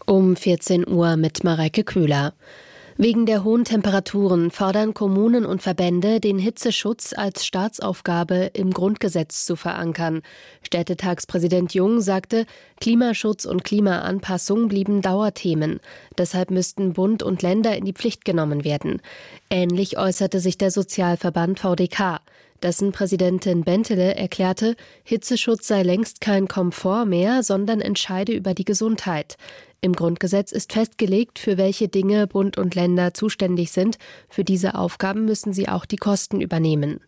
Um 14 Uhr mit Mareike Kühler. Wegen der hohen Temperaturen fordern Kommunen und Verbände, den Hitzeschutz als Staatsaufgabe im Grundgesetz zu verankern. Städtetagspräsident Jung sagte, Klimaschutz und Klimaanpassung blieben Dauerthemen. Deshalb müssten Bund und Länder in die Pflicht genommen werden. Ähnlich äußerte sich der Sozialverband VDK. Dessen Präsidentin Bentele erklärte, Hitzeschutz sei längst kein Komfort mehr, sondern entscheide über die Gesundheit. Im Grundgesetz ist festgelegt, für welche Dinge Bund und Länder zuständig sind. Für diese Aufgaben müssen sie auch die Kosten übernehmen.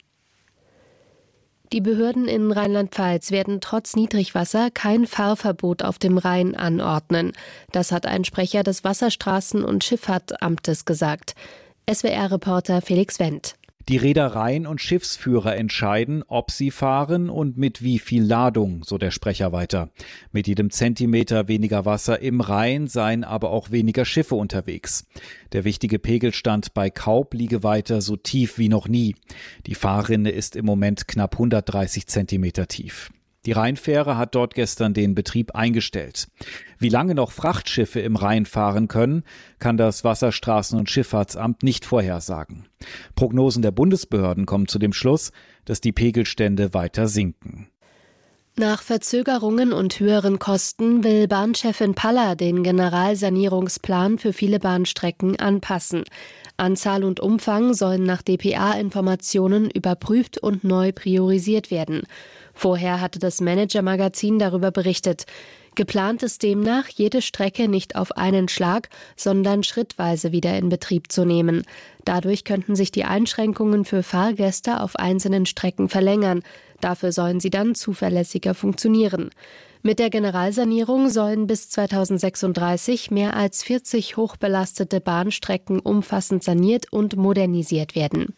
Die Behörden in Rheinland-Pfalz werden trotz Niedrigwasser kein Fahrverbot auf dem Rhein anordnen. Das hat ein Sprecher des Wasserstraßen- und Schifffahrtamtes gesagt. SWR-Reporter Felix Wendt. Die Reedereien und Schiffsführer entscheiden, ob sie fahren und mit wie viel Ladung, so der Sprecher weiter. Mit jedem Zentimeter weniger Wasser im Rhein seien aber auch weniger Schiffe unterwegs. Der wichtige Pegelstand bei Kaub liege weiter so tief wie noch nie. Die Fahrrinne ist im Moment knapp 130 Zentimeter tief. Die Rheinfähre hat dort gestern den Betrieb eingestellt. Wie lange noch Frachtschiffe im Rhein fahren können, kann das Wasserstraßen- und Schifffahrtsamt nicht vorhersagen. Prognosen der Bundesbehörden kommen zu dem Schluss, dass die Pegelstände weiter sinken. Nach Verzögerungen und höheren Kosten will Bahnchefin Paller den Generalsanierungsplan für viele Bahnstrecken anpassen. Anzahl und Umfang sollen nach dpa-Informationen überprüft und neu priorisiert werden. Vorher hatte das Manager-Magazin darüber berichtet. Geplant ist demnach, jede Strecke nicht auf einen Schlag, sondern schrittweise wieder in Betrieb zu nehmen. Dadurch könnten sich die Einschränkungen für Fahrgäste auf einzelnen Strecken verlängern. Dafür sollen sie dann zuverlässiger funktionieren. Mit der Generalsanierung sollen bis 2036 mehr als 40 hochbelastete Bahnstrecken umfassend saniert und modernisiert werden.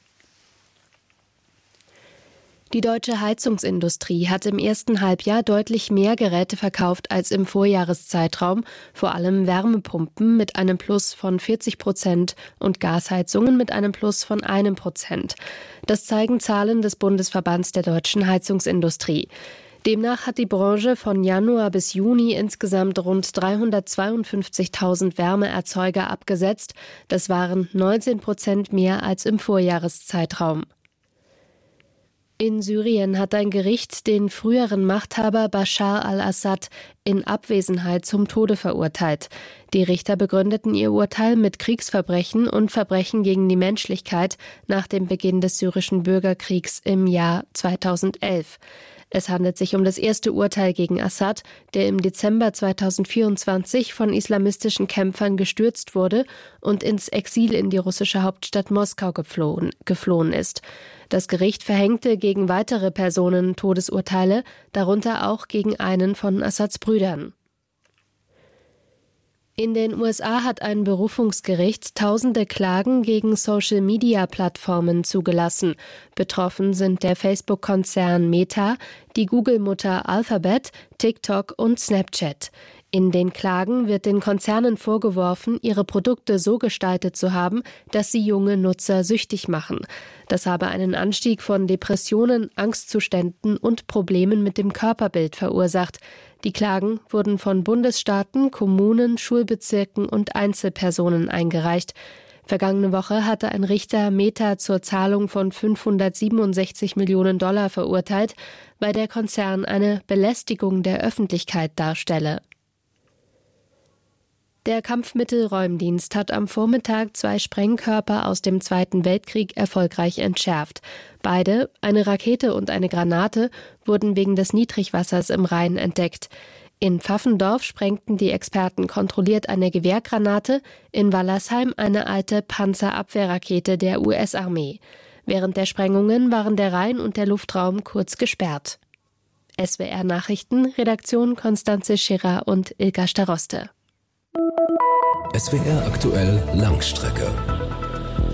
Die deutsche Heizungsindustrie hat im ersten Halbjahr deutlich mehr Geräte verkauft als im Vorjahreszeitraum, vor allem Wärmepumpen mit einem Plus von 40% und Gasheizungen mit einem Plus von 1%. Das zeigen Zahlen des Bundesverbands der deutschen Heizungsindustrie. Demnach hat die Branche von Januar bis Juni insgesamt rund 352.000 Wärmeerzeuger abgesetzt. Das waren 19% mehr als im Vorjahreszeitraum. In Syrien hat ein Gericht den früheren Machthaber Bashar al-Assad in Abwesenheit zum Tode verurteilt. Die Richter begründeten ihr Urteil mit Kriegsverbrechen und Verbrechen gegen die Menschlichkeit nach dem Beginn des syrischen Bürgerkriegs im Jahr 2011. Es handelt sich um das erste Urteil gegen Assad, der im Dezember 2024 von islamistischen Kämpfern gestürzt wurde und ins Exil in die russische Hauptstadt Moskau geflohen ist. Das Gericht verhängte gegen weitere Personen Todesurteile, darunter auch gegen einen von Assads Brüdern. In den USA hat ein Berufungsgericht tausende Klagen gegen Social-Media-Plattformen zugelassen. Betroffen sind der Facebook-Konzern Meta, die Google-Mutter Alphabet, TikTok und Snapchat. In den Klagen wird den Konzernen vorgeworfen, ihre Produkte so gestaltet zu haben, dass sie junge Nutzer süchtig machen. Das habe einen Anstieg von Depressionen, Angstzuständen und Problemen mit dem Körperbild verursacht. Die Klagen wurden von Bundesstaaten, Kommunen, Schulbezirken und Einzelpersonen eingereicht. Vergangene Woche hatte ein Richter Meta zur Zahlung von $567 Millionen verurteilt, weil der Konzern eine Belästigung der Öffentlichkeit darstelle. Der Kampfmittelräumdienst hat am Vormittag 2 Sprengkörper aus dem Zweiten Weltkrieg erfolgreich entschärft. Beide, eine Rakete und eine Granate, wurden wegen des Niedrigwassers im Rhein entdeckt. In Pfaffendorf sprengten die Experten kontrolliert eine Gewehrgranate, in Wallersheim eine alte Panzerabwehrrakete der US-Armee. Während der Sprengungen waren der Rhein und der Luftraum kurz gesperrt. SWR Nachrichten, Redaktion Konstanze Scherer und Ilka Staroste. SWR aktuell Langstrecke.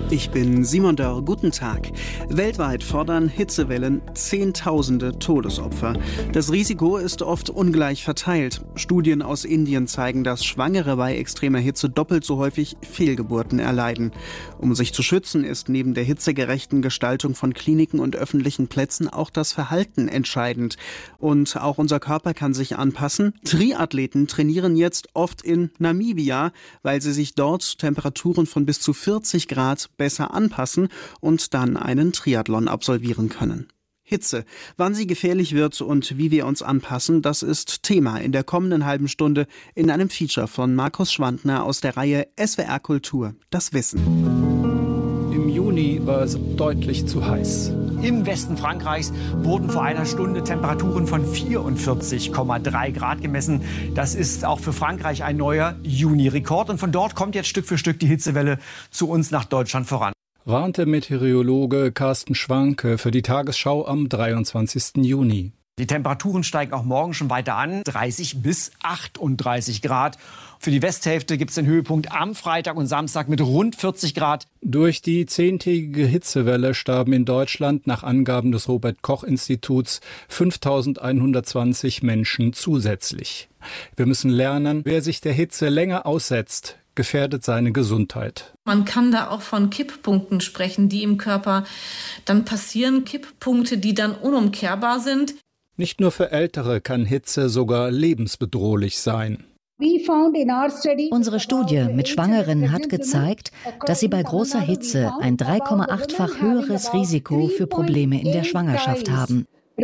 Ich bin Simon Dörr. Guten Tag. Weltweit fordern Hitzewellen Zehntausende Todesopfer. Das Risiko ist oft ungleich verteilt. Studien aus Indien zeigen, dass Schwangere bei extremer Hitze doppelt so häufig Fehlgeburten erleiden. Um sich zu schützen, ist neben der hitzegerechten Gestaltung von Kliniken und öffentlichen Plätzen auch das Verhalten entscheidend. Und auch unser Körper kann sich anpassen. Triathleten trainieren jetzt oft in Namibia, weil sie sich dort Temperaturen von bis zu 40 Grad besser anpassen und dann einen Triathlon absolvieren können. Hitze. Wann sie gefährlich wird und wie wir uns anpassen, das ist Thema in der kommenden halben Stunde in einem Feature von Markus Schwandner aus der Reihe SWR Kultur. Das Wissen. Im Juni war es deutlich zu heiß. Im Westen Frankreichs wurden vor einer Stunde Temperaturen von 44,3 Grad gemessen. Das ist auch für Frankreich ein neuer Juni-Rekord. Und von dort kommt jetzt Stück für Stück die Hitzewelle zu uns nach Deutschland voran. Warnte Meteorologe Carsten Schwanke für die Tagesschau am 23. Juni. Die Temperaturen steigen auch morgen schon weiter an, 30 bis 38 Grad. Für die Westhälfte gibt es den Höhepunkt am Freitag und Samstag mit rund 40 Grad. Durch die 10-tägige Hitzewelle starben in Deutschland nach Angaben des Robert-Koch-Instituts 5.120 Menschen zusätzlich. Wir müssen lernen, wer sich der Hitze länger aussetzt, gefährdet seine Gesundheit. Man kann da auch von Kipppunkten sprechen, die im Körper dann passieren. Kipppunkte, die dann unumkehrbar sind. Nicht nur für Ältere kann Hitze sogar lebensbedrohlich sein. Unsere Studie mit Schwangeren hat gezeigt, dass sie bei großer Hitze ein 3,8-fach höheres Risiko für Probleme in der Schwangerschaft haben.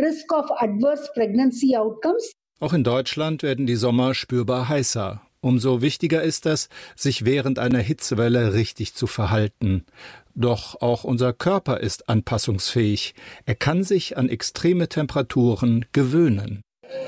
Auch in Deutschland werden die Sommer spürbar heißer. Umso wichtiger ist es, sich während einer Hitzewelle richtig zu verhalten. Doch auch unser Körper ist anpassungsfähig. Er kann sich an extreme Temperaturen gewöhnen.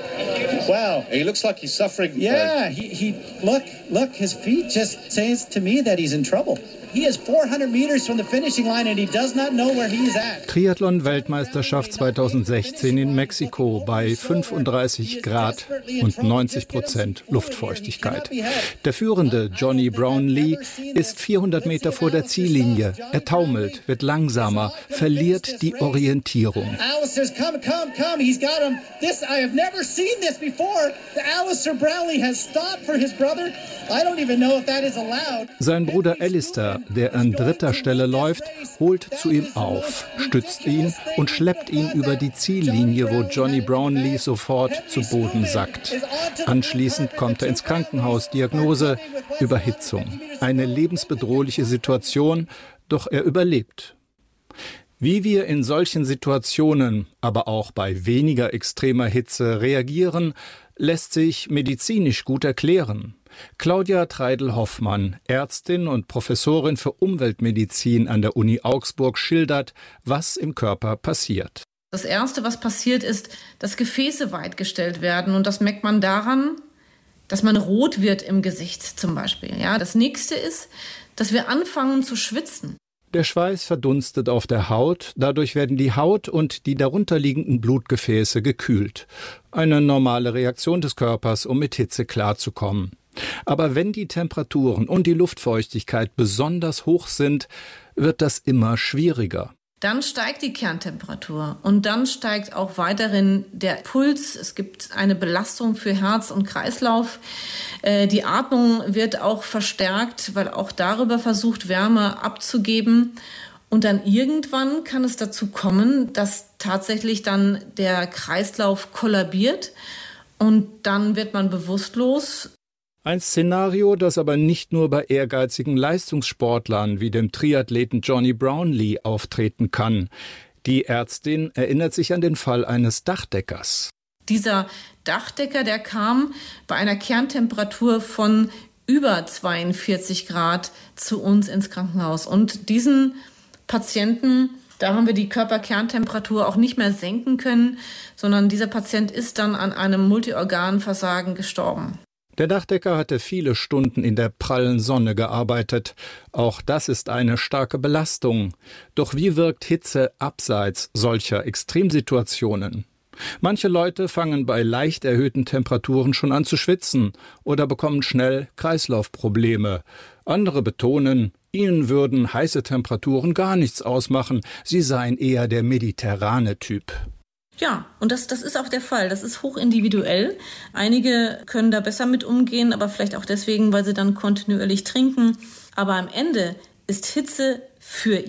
Wow, he looks like he's suffering. Yeah, look, his feet just says to me that he's in trouble. He is 400 meters from the finishing line and he does not know where he's at. Triathlon-Weltmeisterschaft 2016 in Mexiko bei 35 Grad und 90% Luftfeuchtigkeit. Der führende Johnny Brownlee ist 400 Meter vor der Ziellinie. Er taumelt, wird langsamer, verliert die Orientierung. Alistair, come, he's got him. I have never seen this before. Alistair Brownlee has stopped for his brother. I don't even know if that is allowed. Sein Bruder Alistair, der an dritter Stelle läuft, holt zu ihm auf, stützt ihn und schleppt ihn über die Ziellinie, wo Johnny Brownlee sofort zu Boden sackt. Anschließend kommt er ins Krankenhaus. Diagnose: Überhitzung. Eine lebensbedrohliche Situation, doch er überlebt. Wie wir in solchen Situationen, aber auch bei weniger extremer Hitze reagieren, lässt sich medizinisch gut erklären. Claudia Treidel-Hoffmann, Ärztin und Professorin für Umweltmedizin an der Uni Augsburg, schildert, was im Körper passiert. Das Erste, was passiert, ist, dass Gefäße weitgestellt werden. Und das merkt man daran, dass man rot wird im Gesicht zum Beispiel. Ja, das Nächste ist, dass wir anfangen zu schwitzen. Der Schweiß verdunstet auf der Haut, dadurch werden die Haut und die darunterliegenden Blutgefäße gekühlt. Eine normale Reaktion des Körpers, um mit Hitze klarzukommen. Aber wenn die Temperaturen und die Luftfeuchtigkeit besonders hoch sind, wird das immer schwieriger. Dann steigt die Kerntemperatur und dann steigt auch weiterhin der Puls. Es gibt eine Belastung für Herz und Kreislauf. Die Atmung wird auch verstärkt, weil auch darüber versucht, Wärme abzugeben. Und dann irgendwann kann es dazu kommen, dass tatsächlich dann der Kreislauf kollabiert und dann wird man bewusstlos. Ein Szenario, das aber nicht nur bei ehrgeizigen Leistungssportlern wie dem Triathleten Johnny Brownlee auftreten kann. Die Ärztin erinnert sich an den Fall eines Dachdeckers. Dieser Dachdecker, der kam bei einer Kerntemperatur von über 42 Grad zu uns ins Krankenhaus. Und diesen Patienten, da haben wir die Körperkerntemperatur auch nicht mehr senken können, sondern dieser Patient ist dann an einem Multiorganversagen gestorben. Der Dachdecker hatte viele Stunden in der prallen Sonne gearbeitet. Auch das ist eine starke Belastung. Doch wie wirkt Hitze abseits solcher Extremsituationen? Manche Leute fangen bei leicht erhöhten Temperaturen schon an zu schwitzen oder bekommen schnell Kreislaufprobleme. Andere betonen, Ihnen würden heiße Temperaturen gar nichts ausmachen. Sie seien eher der mediterrane Typ. Ja, und das ist auch der Fall. Das ist hochindividuell. Einige können da besser mit umgehen, aber vielleicht auch deswegen, weil sie dann kontinuierlich trinken. Aber am Ende ist Hitze für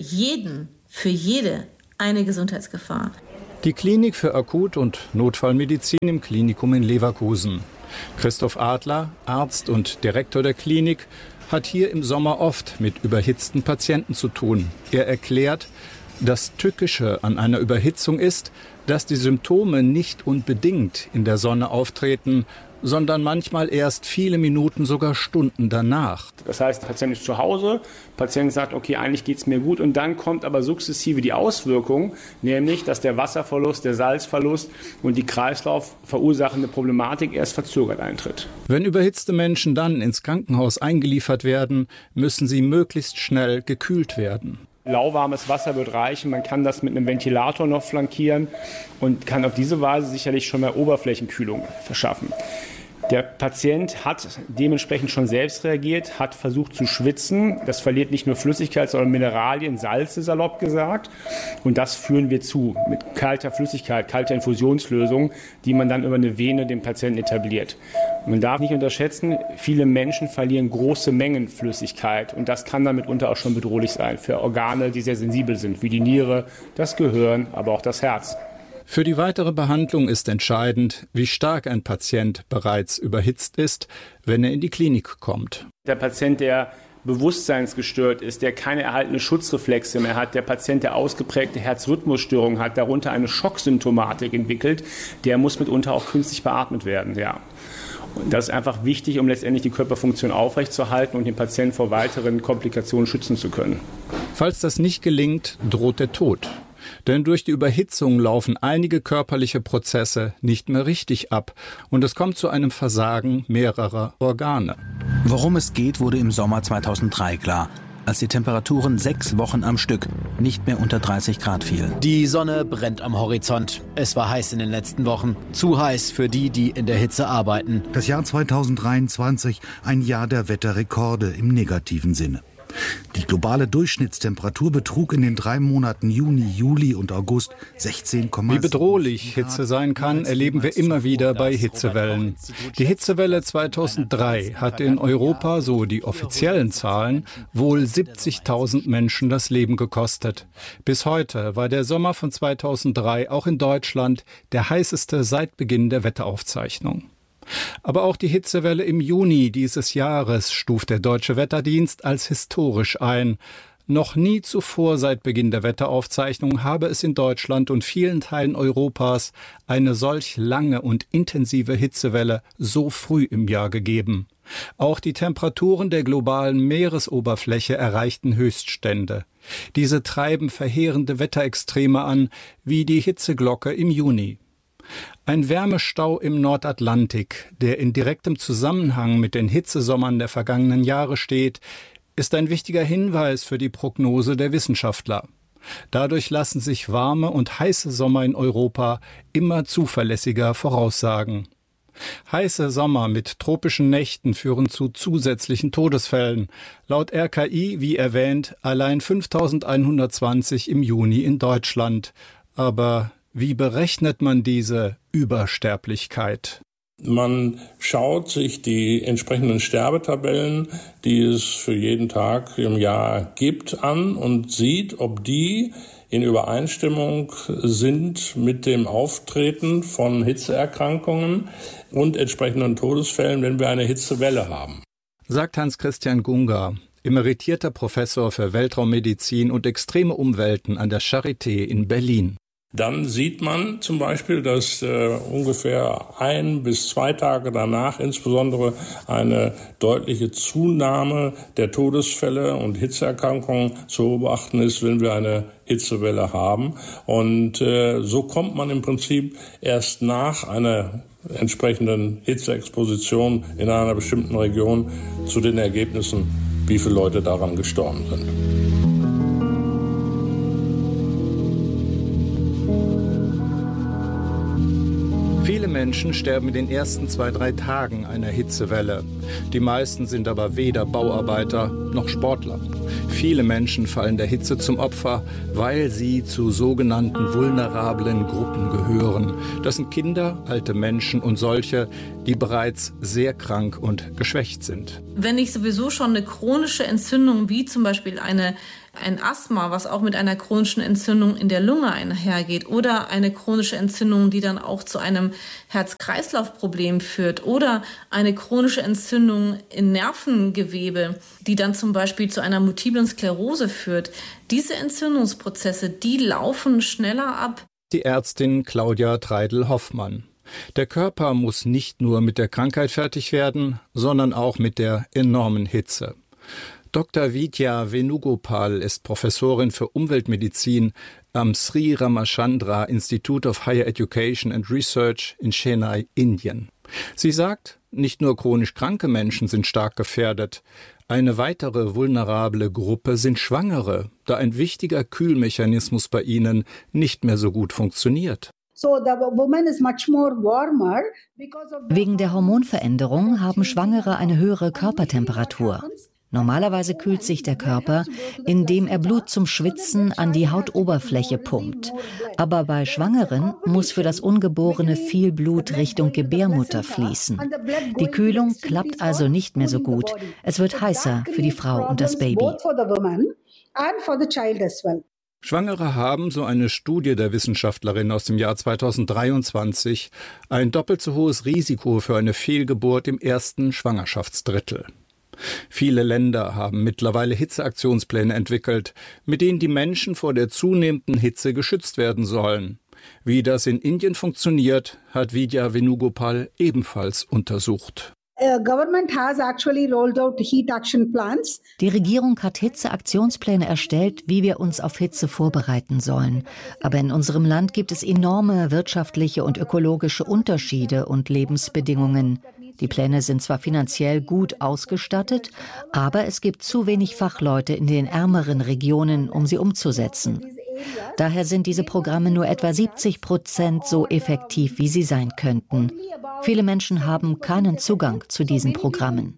jede eine Gesundheitsgefahr. Die Klinik für Akut- und Notfallmedizin im Klinikum in Leverkusen. Christoph Adler, Arzt und Direktor der Klinik, hat hier im Sommer oft mit überhitzten Patienten zu tun. Er erklärt, das Tückische an einer Überhitzung ist, dass die Symptome nicht unbedingt in der Sonne auftreten, sondern manchmal erst viele Minuten, sogar Stunden danach. Das heißt, der Patient ist zu Hause, der Patient sagt, okay, eigentlich geht es mir gut, und dann kommt aber sukzessive die Auswirkung, nämlich, dass der Wasserverlust, der Salzverlust und die Kreislauf verursachende Problematik erst verzögert eintritt. Wenn überhitzte Menschen dann ins Krankenhaus eingeliefert werden, müssen sie möglichst schnell gekühlt werden. Lauwarmes Wasser wird reichen, man kann das mit einem Ventilator noch flankieren und kann auf diese Weise sicherlich schon mal Oberflächenkühlung verschaffen. Der Patient hat dementsprechend schon selbst reagiert, hat versucht zu schwitzen. Das verliert nicht nur Flüssigkeit, sondern Mineralien, Salze salopp gesagt. Und das führen wir zu mit kalter Flüssigkeit, kalter Infusionslösung, die man dann über eine Vene dem Patienten etabliert. Man darf nicht unterschätzen, viele Menschen verlieren große Mengen Flüssigkeit. Und das kann dann mitunter auch schon bedrohlich sein für Organe, die sehr sensibel sind, wie die Niere, das Gehirn, aber auch das Herz. Für die weitere Behandlung ist entscheidend, wie stark ein Patient bereits überhitzt ist, wenn er in die Klinik kommt. Der Patient, der bewusstseinsgestört ist, der keine erhaltene Schutzreflexe mehr hat, der Patient, der ausgeprägte Herzrhythmusstörungen hat, darunter eine Schocksymptomatik entwickelt, der muss mitunter auch künstlich beatmet werden. Ja. Und das ist einfach wichtig, um letztendlich die Körperfunktion aufrechtzuerhalten und den Patienten vor weiteren Komplikationen schützen zu können. Falls das nicht gelingt, droht der Tod. Denn durch die Überhitzung laufen einige körperliche Prozesse nicht mehr richtig ab und es kommt zu einem Versagen mehrerer Organe. Worum es geht, wurde im Sommer 2003 klar, als die Temperaturen 6 Wochen am Stück nicht mehr unter 30 Grad fielen. Die Sonne brennt am Horizont. Es war heiß in den letzten Wochen. Zu heiß für die, die in der Hitze arbeiten. Das Jahr 2023, ein Jahr der Wetterrekorde im negativen Sinne. Die globale Durchschnittstemperatur betrug in den 3 Monaten Juni, Juli und August 16,7. Wie bedrohlich Hitze sein kann, erleben wir immer wieder bei Hitzewellen. Die Hitzewelle 2003 hatte in Europa, so die offiziellen Zahlen, wohl 70.000 Menschen das Leben gekostet. Bis heute war der Sommer von 2003 auch in Deutschland der heißeste seit Beginn der Wetteraufzeichnung. Aber auch die Hitzewelle im Juni dieses Jahres stuft der Deutsche Wetterdienst als historisch ein. Noch nie zuvor seit Beginn der Wetteraufzeichnung habe es in Deutschland und vielen Teilen Europas eine solch lange und intensive Hitzewelle so früh im Jahr gegeben. Auch die Temperaturen der globalen Meeresoberfläche erreichten Höchststände. Diese treiben verheerende Wetterextreme an, wie die Hitzeglocke im Juni. Ein Wärmestau im Nordatlantik, der in direktem Zusammenhang mit den Hitzesommern der vergangenen Jahre steht, ist ein wichtiger Hinweis für die Prognose der Wissenschaftler. Dadurch lassen sich warme und heiße Sommer in Europa immer zuverlässiger voraussagen. Heiße Sommer mit tropischen Nächten führen zu zusätzlichen Todesfällen. Laut RKI, wie erwähnt, allein 5.120 im Juni in Deutschland. Aber wie berechnet man diese Übersterblichkeit? Man schaut sich die entsprechenden Sterbetabellen, die es für jeden Tag im Jahr gibt, an und sieht, ob die in Übereinstimmung sind mit dem Auftreten von Hitzeerkrankungen und entsprechenden Todesfällen, wenn wir eine Hitzewelle haben. Sagt Hans-Christian Gunga, emeritierter Professor für Weltraummedizin und extreme Umwelten an der Charité in Berlin. Dann sieht man zum Beispiel, dass ungefähr 1 bis 2 Tage danach insbesondere eine deutliche Zunahme der Todesfälle und Hitzeerkrankungen zu beobachten ist, wenn wir eine Hitzewelle haben. Und so kommt man im Prinzip erst nach einer entsprechenden Hitzeexposition in einer bestimmten Region zu den Ergebnissen, wie viele Leute daran gestorben sind. Viele Menschen sterben in den ersten 2-3 Tagen einer Hitzewelle. Die meisten sind aber weder Bauarbeiter noch Sportler. Viele Menschen fallen der Hitze zum Opfer, weil sie zu sogenannten vulnerablen Gruppen gehören. Das sind Kinder, alte Menschen und solche, die bereits sehr krank und geschwächt sind. Wenn ich sowieso schon eine chronische Entzündung, wie zum Beispiel ein Asthma, was auch mit einer chronischen Entzündung in der Lunge einhergeht, oder eine chronische Entzündung, die dann auch zu einem Herz-Kreislauf-Problem führt, oder eine chronische Entzündung in Nervengewebe, die dann zum Beispiel zu einer multiplen Sklerose führt. Diese Entzündungsprozesse, die laufen schneller ab. Die Ärztin Claudia Treidel-Hoffmann. Der Körper muss nicht nur mit der Krankheit fertig werden, sondern auch mit der enormen Hitze. Dr. Vidya Venugopal ist Professorin für Umweltmedizin am Sri Ramachandra Institute of Higher Education and Research in Chennai, Indien. Sie sagt, nicht nur chronisch kranke Menschen sind stark gefährdet. Eine weitere vulnerable Gruppe sind Schwangere, da ein wichtiger Kühlmechanismus bei ihnen nicht mehr so gut funktioniert. Wegen der Hormonveränderung haben Schwangere eine höhere Körpertemperatur. Normalerweise kühlt sich der Körper, indem er Blut zum Schwitzen an die Hautoberfläche pumpt. Aber bei Schwangeren muss für das Ungeborene viel Blut Richtung Gebärmutter fließen. Die Kühlung klappt also nicht mehr so gut. Es wird heißer für die Frau und das Baby. Schwangere haben, so eine Studie der Wissenschaftlerin aus dem Jahr 2023, ein doppelt so hohes Risiko für eine Fehlgeburt im ersten Schwangerschaftsdrittel. Viele Länder haben mittlerweile Hitzeaktionspläne entwickelt, mit denen die Menschen vor der zunehmenden Hitze geschützt werden sollen. Wie das in Indien funktioniert, hat Vidya Venugopal ebenfalls untersucht. Die Regierung hat Hitzeaktionspläne erstellt, wie wir uns auf Hitze vorbereiten sollen. Aber in unserem Land gibt es enorme wirtschaftliche und ökologische Unterschiede und Lebensbedingungen. Die Pläne sind zwar finanziell gut ausgestattet, aber es gibt zu wenig Fachleute in den ärmeren Regionen, um sie umzusetzen. Daher sind diese Programme nur etwa 70% so effektiv, wie sie sein könnten. Viele Menschen haben keinen Zugang zu diesen Programmen.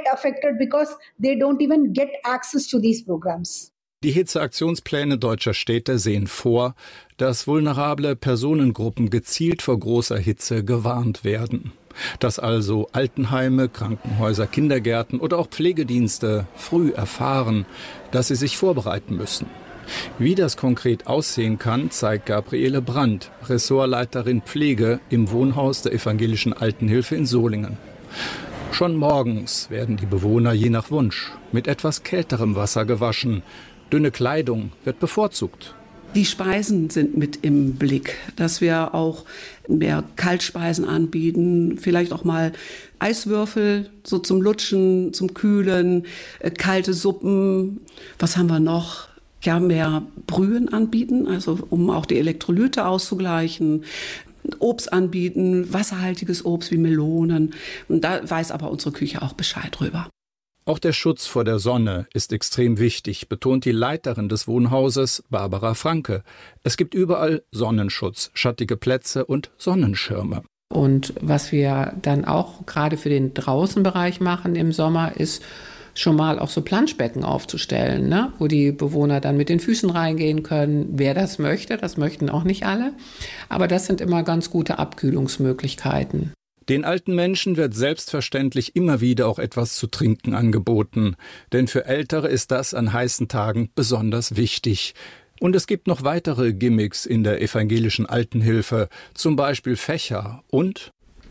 Die Hitzeaktionspläne deutscher Städte sehen vor, dass vulnerable Personengruppen gezielt vor großer Hitze gewarnt werden. Dass also Altenheime, Krankenhäuser, Kindergärten oder auch Pflegedienste früh erfahren, dass sie sich vorbereiten müssen. Wie das konkret aussehen kann, zeigt Gabriele Brandt, Ressortleiterin Pflege im Wohnhaus der Evangelischen Altenhilfe in Solingen. Schon morgens werden die Bewohner je nach Wunsch mit etwas kälterem Wasser gewaschen. Dünne Kleidung wird bevorzugt. Die Speisen sind mit im Blick, dass wir auch mehr Kaltspeisen anbieten, vielleicht auch mal Eiswürfel, so zum Lutschen, zum Kühlen, kalte Suppen. Was haben wir noch? Ja, mehr Brühen anbieten, also um auch die Elektrolyte auszugleichen. Obst anbieten, wasserhaltiges Obst wie Melonen. Und da weiß aber unsere Küche auch Bescheid drüber. Auch der Schutz vor der Sonne ist extrem wichtig, betont die Leiterin des Wohnhauses, Barbara Franke. Es gibt überall Sonnenschutz, schattige Plätze und Sonnenschirme. Und was wir dann auch gerade für den Draußenbereich machen im Sommer, ist schon mal auch so Planschbecken aufzustellen, ne? Wo die Bewohner dann mit den Füßen reingehen können. Wer das möchte, das möchten auch nicht alle. Aber das sind immer ganz gute Abkühlungsmöglichkeiten. Den alten Menschen wird selbstverständlich immer wieder auch etwas zu trinken angeboten. Denn für Ältere ist das an heißen Tagen besonders wichtig. Und es gibt noch weitere Gimmicks in der evangelischen Altenhilfe, zum Beispiel Fächer und...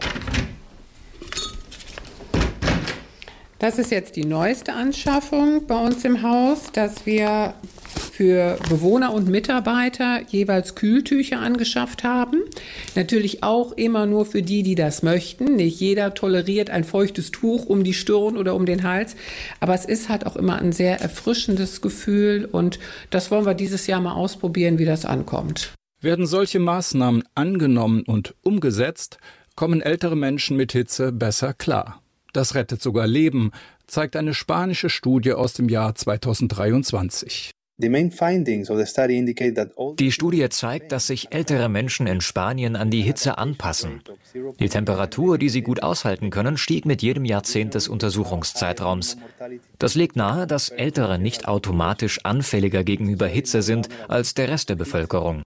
Das ist jetzt die neueste Anschaffung bei uns im Haus, dass wir für Bewohner und Mitarbeiter jeweils Kühltücher angeschafft haben. Natürlich auch immer nur für die, die das möchten. Nicht jeder toleriert ein feuchtes Tuch um die Stirn oder um den Hals. Aber es ist halt auch immer ein sehr erfrischendes Gefühl. Und das wollen wir dieses Jahr mal ausprobieren, wie das ankommt. Werden solche Maßnahmen angenommen und umgesetzt, kommen ältere Menschen mit Hitze besser klar. Das rettet sogar Leben, zeigt eine spanische Studie aus dem Jahr 2023. Die Studie zeigt, dass sich ältere Menschen in Spanien an die Hitze anpassen. Die Temperatur, die sie gut aushalten können, stieg mit jedem Jahrzehnt des Untersuchungszeitraums. Das legt nahe, dass Ältere nicht automatisch anfälliger gegenüber Hitze sind als der Rest der Bevölkerung.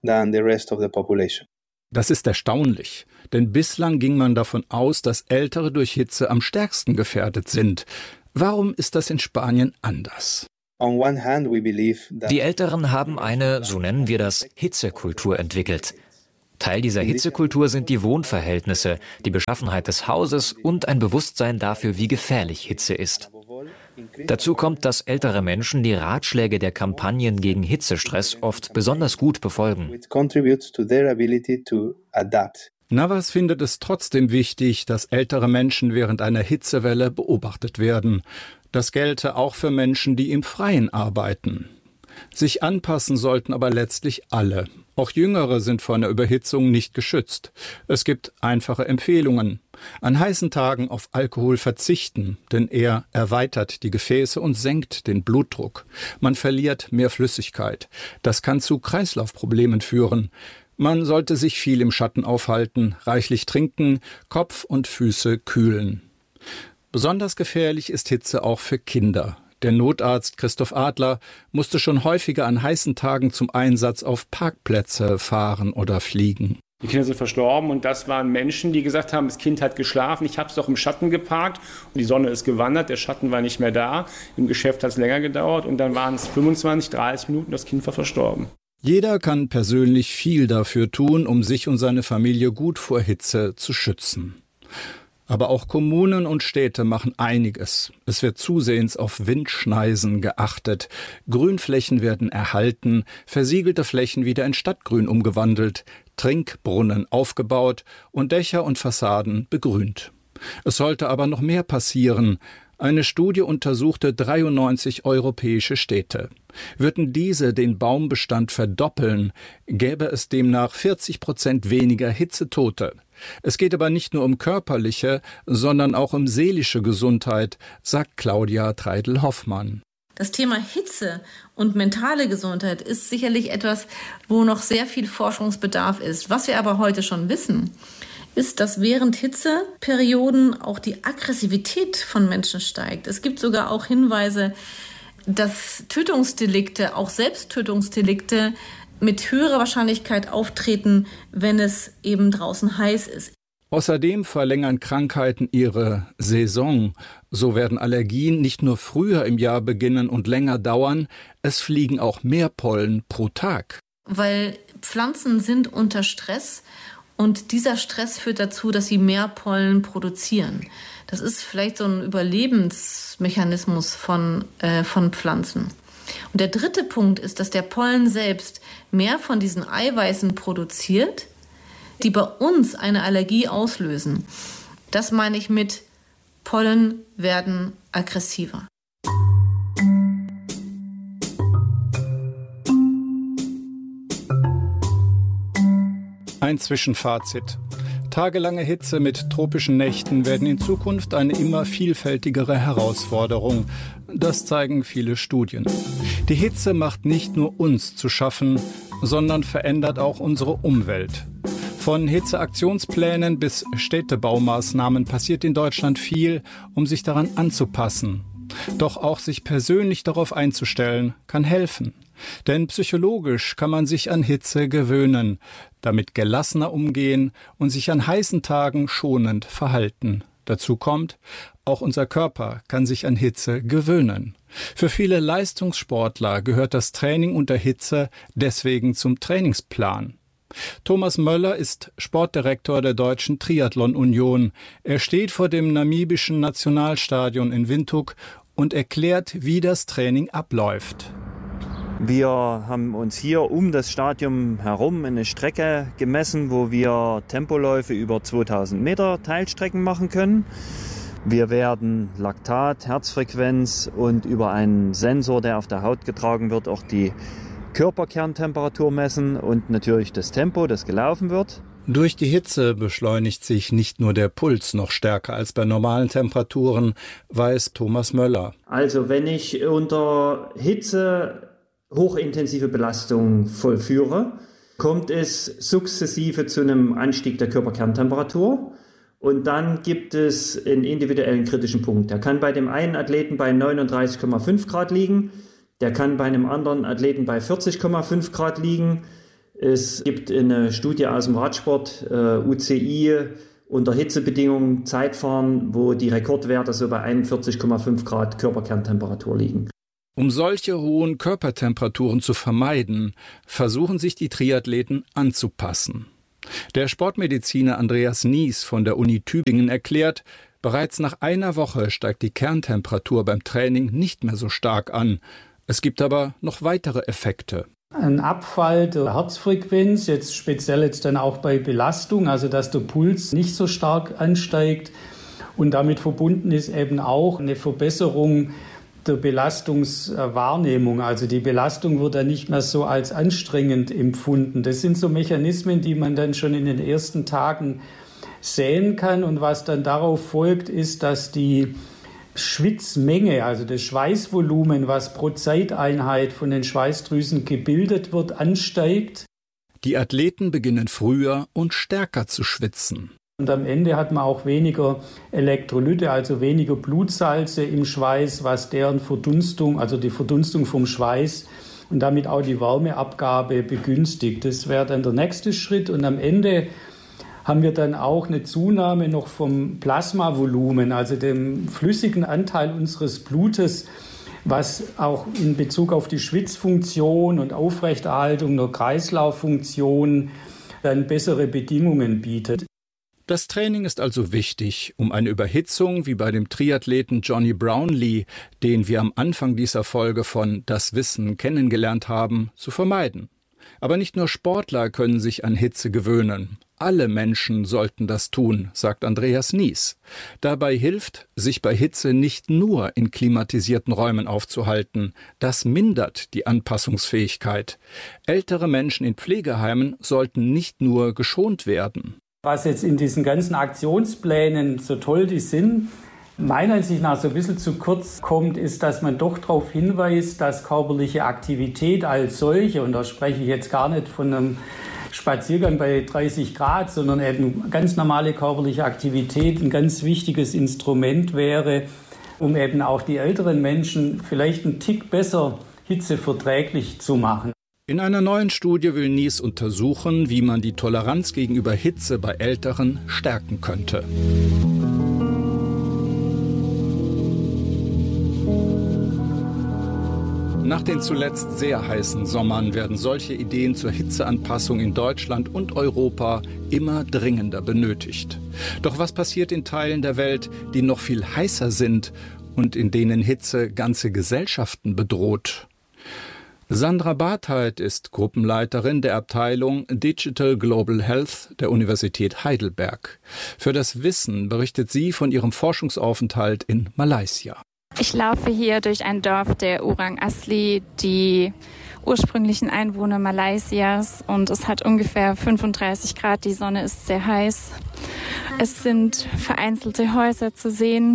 Das ist erstaunlich, denn bislang ging man davon aus, dass Ältere durch Hitze am stärksten gefährdet sind. Warum ist das in Spanien anders? Die Älteren haben eine, so nennen wir das, Hitzekultur entwickelt. Teil dieser Hitzekultur sind die Wohnverhältnisse, die Beschaffenheit des Hauses und ein Bewusstsein dafür, wie gefährlich Hitze ist. Dazu kommt, dass ältere Menschen die Ratschläge der Kampagnen gegen Hitzestress oft besonders gut befolgen. Navas findet es trotzdem wichtig, dass ältere Menschen während einer Hitzewelle beobachtet werden. Das gelte auch für Menschen, die im Freien arbeiten. Sich anpassen sollten aber letztlich alle. Auch Jüngere sind vor einer Überhitzung nicht geschützt. Es gibt einfache Empfehlungen. An heißen Tagen auf Alkohol verzichten, denn er erweitert die Gefäße und senkt den Blutdruck. Man verliert mehr Flüssigkeit. Das kann zu Kreislaufproblemen führen. Man sollte sich viel im Schatten aufhalten, reichlich trinken, Kopf und Füße kühlen. Besonders gefährlich ist Hitze auch für Kinder. Der Notarzt Christoph Adler musste schon häufiger an heißen Tagen zum Einsatz auf Parkplätze fahren oder fliegen. Die Kinder sind verstorben und das waren Menschen, die gesagt haben, das Kind hat geschlafen, ich habe es doch im Schatten geparkt und die Sonne ist gewandert, der Schatten war nicht mehr da, im Geschäft hat es länger gedauert und dann waren es 25, 30 Minuten, das Kind war verstorben. Jeder kann persönlich viel dafür tun, um sich und seine Familie gut vor Hitze zu schützen. Aber auch Kommunen und Städte machen einiges. Es wird zusehends auf Windschneisen geachtet. Grünflächen werden erhalten, versiegelte Flächen wieder in Stadtgrün umgewandelt, Trinkbrunnen aufgebaut und Dächer und Fassaden begrünt. Es sollte aber noch mehr passieren. Eine Studie untersuchte 93 europäische Städte. Würden diese den Baumbestand verdoppeln, gäbe es demnach 40% weniger Hitzetote. Es geht aber nicht nur um körperliche, sondern auch um seelische Gesundheit, sagt Claudia Treidel-Hoffmann. Das Thema Hitze und mentale Gesundheit ist sicherlich etwas, wo noch sehr viel Forschungsbedarf ist. Was wir aber heute schon wissen, ist, dass während Hitzeperioden auch die Aggressivität von Menschen steigt. Es gibt sogar auch Hinweise, dass Tötungsdelikte, auch Selbsttötungsdelikte, mit höherer Wahrscheinlichkeit auftreten, wenn es eben draußen heiß ist. Außerdem verlängern Krankheiten ihre Saison. So werden Allergien nicht nur früher im Jahr beginnen und länger dauern, es fliegen auch mehr Pollen pro Tag. Weil Pflanzen sind unter Stress und dieser Stress führt dazu, dass sie mehr Pollen produzieren. Das ist vielleicht so ein Überlebensmechanismus von Pflanzen. Und der dritte Punkt ist, dass der Pollen selbst mehr von diesen Eiweißen produziert, die bei uns eine Allergie auslösen. Das meine ich mit Pollen werden aggressiver. Ein Zwischenfazit. Tagelange Hitze mit tropischen Nächten werden in Zukunft eine immer vielfältigere Herausforderung. Das zeigen viele Studien. Die Hitze macht nicht nur uns zu schaffen, sondern verändert auch unsere Umwelt. Von Hitzeaktionsplänen bis Städtebaumaßnahmen passiert in Deutschland viel, um sich daran anzupassen. Doch auch sich persönlich darauf einzustellen, kann helfen. Denn psychologisch kann man sich an Hitze gewöhnen, damit gelassener umgehen und sich an heißen Tagen schonend verhalten. Dazu kommt, auch unser Körper kann sich an Hitze gewöhnen. Für viele Leistungssportler gehört das Training unter Hitze deswegen zum Trainingsplan. Thomas Möller ist Sportdirektor der Deutschen Triathlon-Union. Er steht vor dem namibischen Nationalstadion in Windhoek und erklärt, wie das Training abläuft. Wir haben uns hier um das Stadion herum eine Strecke gemessen, wo wir Tempoläufe über 2000 Meter Teilstrecken machen können. Wir werden Laktat, Herzfrequenz und über einen Sensor, der auf der Haut getragen wird, auch die Körperkerntemperatur messen und natürlich das Tempo, das gelaufen wird. Durch die Hitze beschleunigt sich nicht nur der Puls noch stärker als bei normalen Temperaturen, weiß Thomas Möller. Also wenn ich unter Hitze hochintensive Belastung vollführe, kommt es sukzessive zu einem Anstieg der Körperkerntemperatur. Und dann gibt es einen individuellen kritischen Punkt. Der kann bei dem einen Athleten bei 39,5 Grad liegen, der kann bei einem anderen Athleten bei 40,5 Grad liegen. Es gibt eine Studie aus dem Radsport, UCI, unter Hitzebedingungen Zeitfahren, wo die Rekordwerte so bei 41,5 Grad Körperkerntemperatur liegen. Um solche hohen Körpertemperaturen zu vermeiden, versuchen sich die Triathleten anzupassen. Der Sportmediziner Andreas Nies von der Uni Tübingen erklärt, bereits nach einer Woche steigt die Kerntemperatur beim Training nicht mehr so stark an. Es gibt aber noch weitere Effekte. Ein Abfall der Herzfrequenz, speziell dann auch bei Belastung, also dass der Puls nicht so stark ansteigt. Und damit verbunden ist eben auch eine Verbesserung der Belastungswahrnehmung. Also die Belastung wird dann nicht mehr so als anstrengend empfunden. Das sind so Mechanismen, die man dann schon in den ersten Tagen sehen kann. Und was dann darauf folgt, ist, dass die Schwitzmenge, also das Schweißvolumen, was pro Zeiteinheit von den Schweißdrüsen gebildet wird, ansteigt. Die Athleten beginnen früher und stärker zu schwitzen. Und am Ende hat man auch weniger Elektrolyte, also weniger Blutsalze im Schweiß, was deren Verdunstung, also die Verdunstung vom Schweiß und damit auch die Wärmeabgabe begünstigt. Das wäre dann der nächste Schritt. Und am Ende haben wir dann auch eine Zunahme noch vom Plasmavolumen, also dem flüssigen Anteil unseres Blutes, was auch in Bezug auf die Schwitzfunktion und Aufrechterhaltung der Kreislauffunktion dann bessere Bedingungen bietet. Das Training ist also wichtig, um eine Überhitzung wie bei dem Triathleten Johnny Brownlee, den wir am Anfang dieser Folge von Das Wissen kennengelernt haben, zu vermeiden. Aber nicht nur Sportler können sich an Hitze gewöhnen. Alle Menschen sollten das tun, sagt Andreas Nies. Dabei hilft, sich bei Hitze nicht nur in klimatisierten Räumen aufzuhalten. Das mindert die Anpassungsfähigkeit. Ältere Menschen in Pflegeheimen sollten nicht nur geschont werden. Was jetzt in diesen ganzen Aktionsplänen so toll die sind, meiner Ansicht nach so ein bisschen zu kurz kommt, ist, dass man doch darauf hinweist, dass körperliche Aktivität als solche, und da spreche ich jetzt gar nicht von einem Spaziergang bei 30 Grad, sondern eben ganz normale körperliche Aktivität ein ganz wichtiges Instrument wäre, um eben auch die älteren Menschen vielleicht einen Tick besser hitzeverträglich zu machen. In einer neuen Studie will Nies untersuchen, wie man die Toleranz gegenüber Hitze bei Älteren stärken könnte. Nach den zuletzt sehr heißen Sommern werden solche Ideen zur Hitzeanpassung in Deutschland und Europa immer dringender benötigt. Doch was passiert in Teilen der Welt, die noch viel heißer sind und in denen Hitze ganze Gesellschaften bedroht? Sandra Bartheit ist Gruppenleiterin der Abteilung Digital Global Health der Universität Heidelberg. Für das Wissen berichtet sie von ihrem Forschungsaufenthalt in Malaysia. Ich laufe hier durch ein Dorf der Orang Asli, die ursprünglichen Einwohner Malaysias, und es hat ungefähr 35 Grad, die Sonne ist sehr heiß. Es sind vereinzelte Häuser zu sehen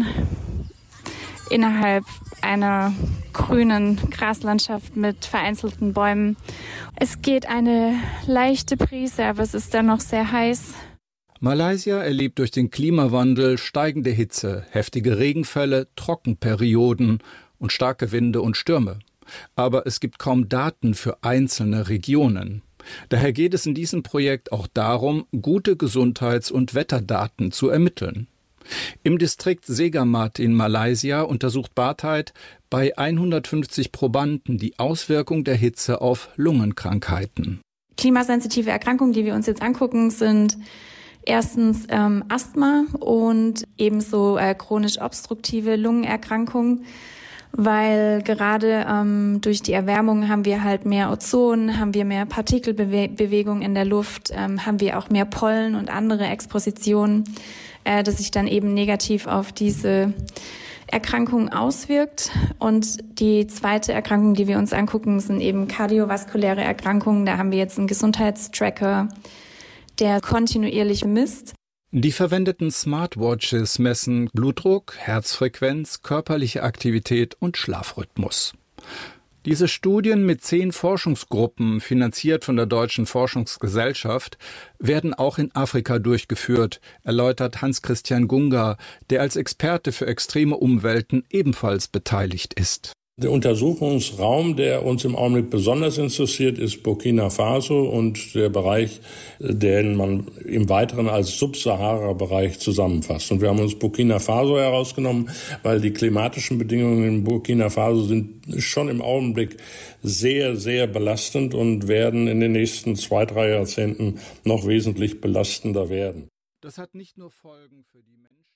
innerhalb einer grünen Graslandschaft mit vereinzelten Bäumen. Es geht eine leichte Brise, aber es ist dennoch sehr heiß. Malaysia erlebt durch den Klimawandel steigende Hitze, heftige Regenfälle, Trockenperioden und starke Winde und Stürme. Aber es gibt kaum Daten für einzelne Regionen. Daher geht es in diesem Projekt auch darum, gute Gesundheits- und Wetterdaten zu ermitteln. Im Distrikt Segamat in Malaysia untersucht Bartheit bei 150 Probanden die Auswirkung der Hitze auf Lungenkrankheiten. Klimasensitive Erkrankungen, die wir uns jetzt angucken, sind erstens Asthma und ebenso chronisch obstruktive Lungenerkrankungen, weil gerade durch die Erwärmung haben wir halt mehr Ozon, haben wir mehr Partikelbewegung in der Luft, haben wir auch mehr Pollen und andere Expositionen, das sich dann eben negativ auf diese Erkrankung auswirkt. Und die zweite Erkrankung, die wir uns angucken, sind eben kardiovaskuläre Erkrankungen. Da haben wir jetzt einen Gesundheitstracker, der kontinuierlich misst. Die verwendeten Smartwatches messen Blutdruck, Herzfrequenz, körperliche Aktivität und Schlafrhythmus. Diese Studien mit 10 Forschungsgruppen, finanziert von der Deutschen Forschungsgesellschaft, werden auch in Afrika durchgeführt, erläutert Hans-Christian Gunga, der als Experte für extreme Umwelten ebenfalls beteiligt ist. Der Untersuchungsraum, der uns im Augenblick besonders interessiert, ist Burkina Faso und der Bereich, den man im Weiteren als Subsahara-Bereich zusammenfasst. Und wir haben uns Burkina Faso herausgenommen, weil die klimatischen Bedingungen in Burkina Faso sind schon im Augenblick sehr, sehr belastend und werden in den nächsten 2-3 Jahrzehnten noch wesentlich belastender werden. Das hat nicht nur Folgen für die Menschen.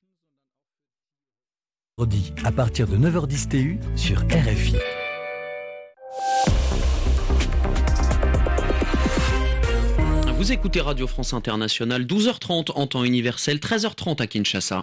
À partir de 9h10 TU sur RFI. Vous écoutez Radio France Internationale, 12h30 en temps universel, 13h30 à Kinshasa.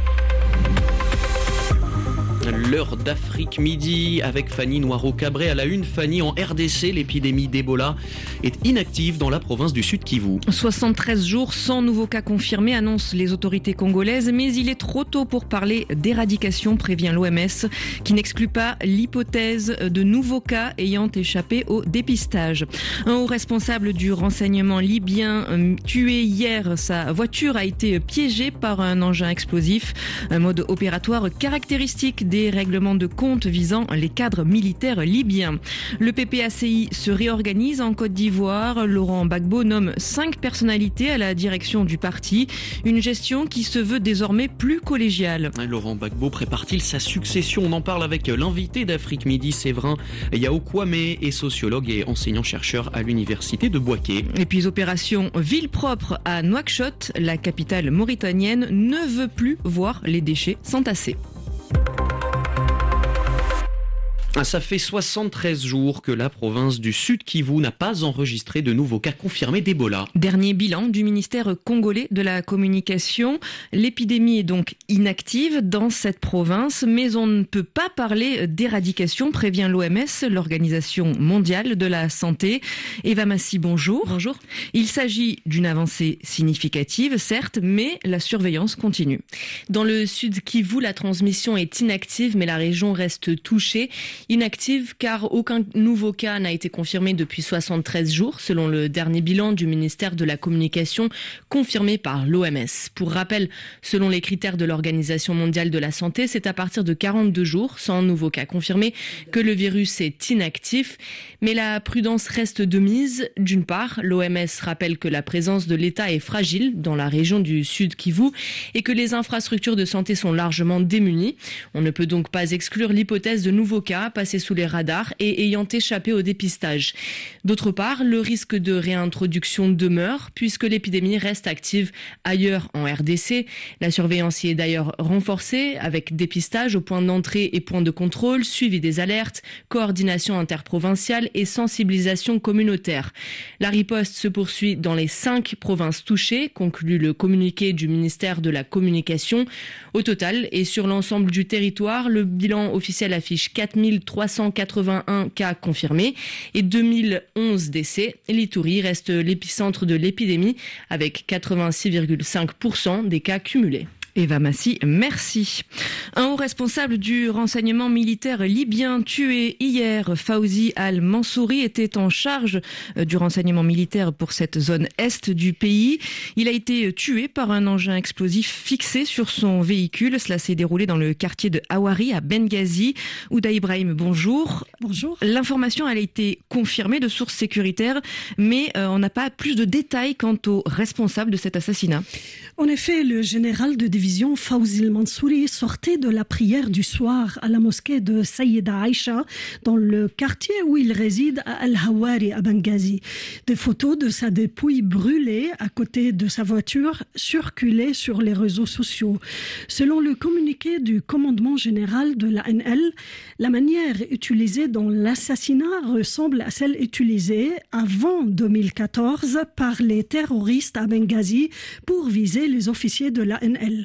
L'heure d'Afrique midi avec Fanny Noiro-Cabré à la une. Fanny, en RDC, l'épidémie d'Ebola est inactive dans la province du Sud Kivu. 73 jours sans nouveaux cas confirmés, annoncent les autorités congolaises, mais il est trop tôt pour parler d'éradication, prévient l'OMS, qui n'exclut pas l'hypothèse de nouveaux cas ayant échappé au dépistage. Un haut responsable du renseignement libyen tué hier, sa voiture a été piégée par un engin explosif, un mode opératoire caractéristique des règlements de compte visant les cadres militaires libyens. Le PPACI se réorganise en Côte d'Ivoire. Laurent Gbagbo nomme 5 personnalités à la direction du parti. Une gestion qui se veut désormais plus collégiale. Laurent Gbagbo prépare-t-il sa succession? On en parle avec l'invité d'Afrique Midi, Séverin Yao Kwame, est sociologue et enseignant-chercheur à l'université de Bouaké. Et puis opération Ville propre à Nouakchott. La capitale mauritanienne ne veut plus voir les déchets s'entasser. Ça fait 73 jours que la province du Sud Kivu n'a pas enregistré de nouveaux cas confirmés d'Ebola. Dernier bilan du ministère congolais de la communication. L'épidémie est donc inactive dans cette province, mais on ne peut pas parler d'éradication, prévient l'OMS, l'Organisation mondiale de la santé. Eva Massi, bonjour. Bonjour. Il s'agit d'une avancée significative, certes, mais la surveillance continue. Dans le Sud Kivu, la transmission est inactive, mais la région reste touchée. Inactive car aucun nouveau cas n'a été confirmé depuis 73 jours, selon le dernier bilan du ministère de la Communication confirmé par l'OMS. Pour rappel, selon les critères de l'Organisation mondiale de la santé, c'est à partir de 42 jours, sans nouveau cas confirmé, que le virus est inactif. Mais la prudence reste de mise. D'une part, l'OMS rappelle que la présence de l'État est fragile dans la région du Sud Kivu et que les infrastructures de santé sont largement démunies. On ne peut donc pas exclure l'hypothèse de nouveaux cas passés sous les radars et ayant échappé au dépistage. D'autre part, le risque de réintroduction demeure puisque l'épidémie reste active ailleurs en RDC. La surveillance y est d'ailleurs renforcée avec dépistage au point d'entrée et point de contrôle, suivi des alertes, coordination interprovinciale et sensibilisation communautaire. La riposte se poursuit dans les 5 provinces touchées, conclut le communiqué du ministère de la Communication. Au total et sur l'ensemble du territoire, le bilan officiel affiche 4381 cas confirmés et 2011 décès. L'Ituri reste l'épicentre de l'épidémie avec 86,5% des cas cumulés. Eva Massi, merci. Un haut responsable du renseignement militaire libyen tué hier, Fawzi al-Mansouri, était en charge du renseignement militaire pour cette zone est du pays. Il a été tué par un engin explosif fixé sur son véhicule. Cela s'est déroulé dans le quartier de Hawari à Benghazi. Ouda Ibrahim, bonjour. Bonjour. L'information elle a été confirmée de sources sécuritaires, mais on n'a pas plus de détails quant au responsable de cet assassinat. En effet, le général de division Fawzi al-Mansouri sortait de la prière du soir à la mosquée de Sayyida Aïcha dans le quartier où il réside à Al-Hawari à Benghazi. Des photos de sa dépouille brûlée à côté de sa voiture circulaient sur les réseaux sociaux. Selon le communiqué du commandement général de l'ANL, la manière utilisée dans l'assassinat ressemble à celle utilisée avant 2014 par les terroristes à Benghazi pour viser les officiers de l'ANL.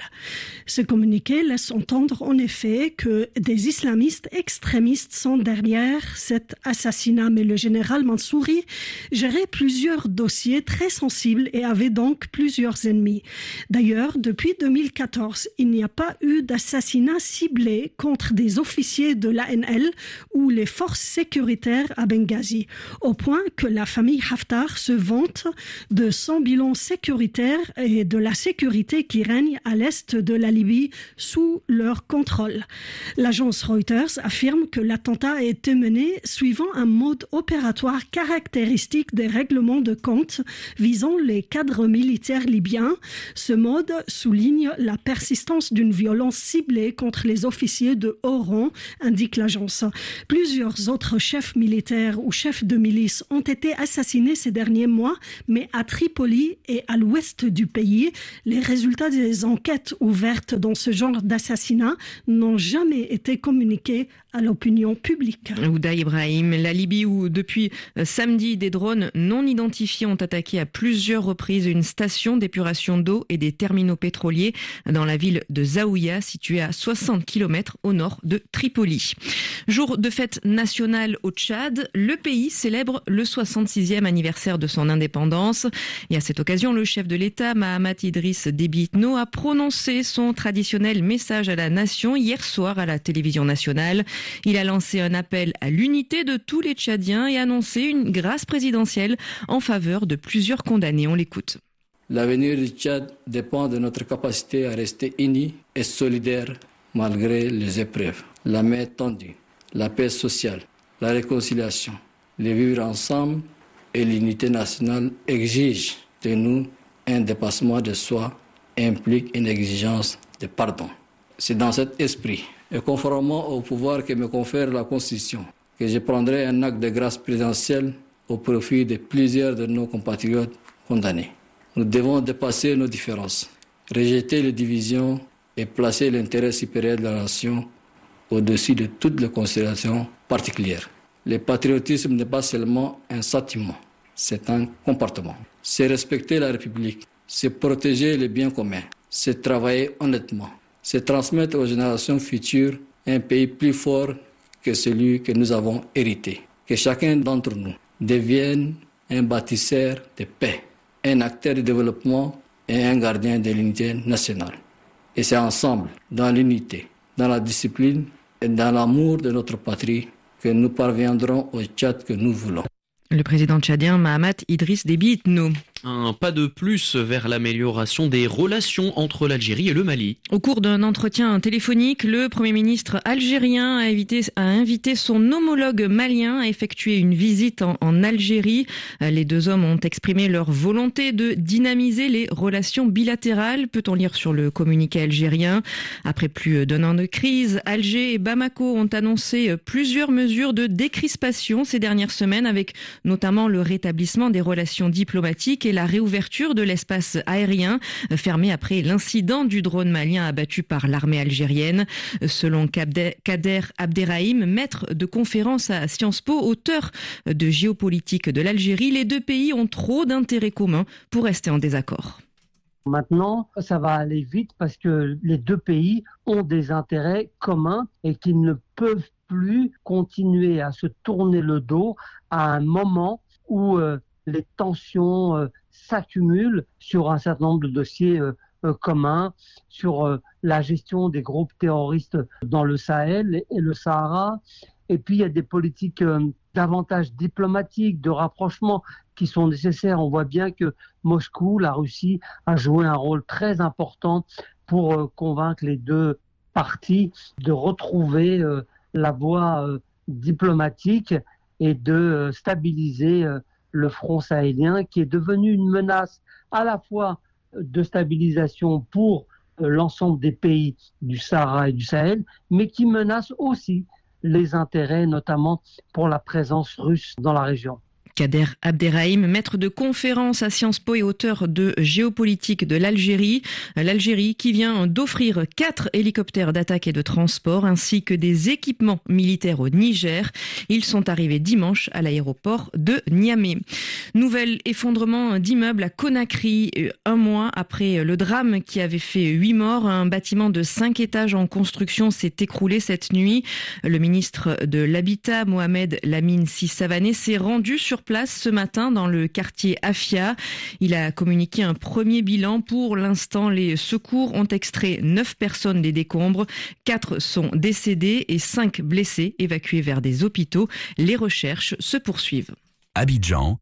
Ce communiqué laisse entendre en effet que des islamistes extrémistes sont derrière cet assassinat, mais le général Mansouri gérait plusieurs dossiers très sensibles et avait donc plusieurs ennemis. D'ailleurs, depuis 2014, il n'y a pas eu d'assassinat ciblé contre des officiers de l'ANL ou les forces sécuritaires à Benghazi, au point que la famille Haftar se vante de son bilan sécuritaire et de la sécurité qui règne à l'est de la Libye sous leur contrôle. L'agence Reuters affirme que l'attentat a été mené suivant un mode opératoire caractéristique des règlements de compte visant les cadres militaires libyens. Ce mode souligne la persistance d'une violence ciblée contre les officiers de haut rang, indique l'agence. Plusieurs autres chefs militaires ou chefs de milice ont été assassinés ces derniers mois, mais à Tripoli et à l'ouest du pays. Les résultats des enquêtes ouvertes dans ce genre d'assassinat n'ont jamais été communiqués à l'opinion publique. Ouda Ibrahim, la Libye où depuis samedi des drones non identifiés ont attaqué à plusieurs reprises une station d'épuration d'eau et des terminaux pétroliers dans la ville de Zaouïa, située à 60 km au nord de Tripoli. Jour de fête nationale au Tchad, le pays célèbre le 66e anniversaire de son indépendance. Et à cette occasion, le chef de l'État, Mahamat Idriss Déby Itno, a prononcé son traditionnel message à la nation hier soir à la télévision nationale. Il a lancé un appel à l'unité de tous les Tchadiens et annoncé une grâce présidentielle en faveur de plusieurs condamnés. On l'écoute. L'avenir du Tchad dépend de notre capacité à rester unis et solidaires malgré les épreuves. La main tendue, la paix sociale, la réconciliation, le vivre ensemble et l'unité nationale exigent de nous un dépassement de soi et implique une exigence de pardon. C'est dans cet esprit et conformément au pouvoir que me confère la Constitution que je prendrai un acte de grâce présidentielle au profit de plusieurs de nos compatriotes condamnés. Nous devons dépasser nos différences, rejeter les divisions et placer l'intérêt supérieur de la nation au-dessus de toutes les considérations particulières. Le patriotisme n'est pas seulement un sentiment, c'est un comportement. C'est respecter la République, c'est protéger les biens communs, c'est travailler honnêtement, c'est transmettre aux générations futures un pays plus fort que celui que nous avons hérité. Que chacun d'entre nous devienne un bâtisseur de paix, un acteur de développement et un gardien de l'unité nationale. Et c'est ensemble, dans l'unité, dans la discipline et dans l'amour de notre patrie que nous parviendrons au Tchad que nous voulons. Le président tchadien Mahamat Idriss Déby Itno. Un pas de plus vers l'amélioration des relations entre l'Algérie et le Mali. Au cours d'un entretien téléphonique, le Premier ministre algérien a invité son homologue malien à effectuer une visite en Algérie. Les deux hommes ont exprimé leur volonté de dynamiser les relations bilatérales, peut-on lire sur le communiqué algérien. Après plus d'un an de crise, Alger et Bamako ont annoncé plusieurs mesures de décrispation ces dernières semaines, avec notamment le rétablissement des relations diplomatiques et la réouverture de l'espace aérien fermé après l'incident du drone malien abattu par l'armée algérienne. Selon Kader Abderrahim, maître de conférence à Sciences Po, auteur de géopolitique de l'Algérie, les deux pays ont trop d'intérêts communs pour rester en désaccord. Maintenant, ça va aller vite parce que les deux pays ont des intérêts communs et qu'ils ne peuvent plus continuer à se tourner le dos à un moment où les tensions s'accumulent sur un certain nombre de dossiers communs, sur la gestion des groupes terroristes dans le Sahel et le Sahara. Et puis il y a des politiques davantage diplomatiques, de rapprochement qui sont nécessaires. On voit bien que Moscou, la Russie, a joué un rôle très important pour convaincre les deux parties de retrouver la voie diplomatique et de stabiliser le front sahélien qui est devenu une menace à la fois de stabilisation pour l'ensemble des pays du Sahara et du Sahel, mais qui menace aussi les intérêts, notamment pour la présence russe dans la région. Kader Abderrahim, maître de conférence à Sciences Po et auteur de Géopolitique de l'Algérie. L'Algérie qui vient d'offrir 4 hélicoptères d'attaque et de transport ainsi que des équipements militaires au Niger. Ils sont arrivés dimanche à l'aéroport de Niamey. Nouvel effondrement d'immeuble à Conakry, un mois après le drame qui avait fait 8 morts. Un bâtiment de 5 étages en construction s'est écroulé cette nuit. Le ministre de l'Habitat, Mohamed Lamine Sissavané, s'est rendu sur place ce matin dans le quartier Afia. Il a communiqué un premier bilan. Pour l'instant, les secours ont extrait 9 personnes des décombres. 4 sont décédés et 5 blessés évacués vers des hôpitaux. Les recherches se poursuivent. Abidjan,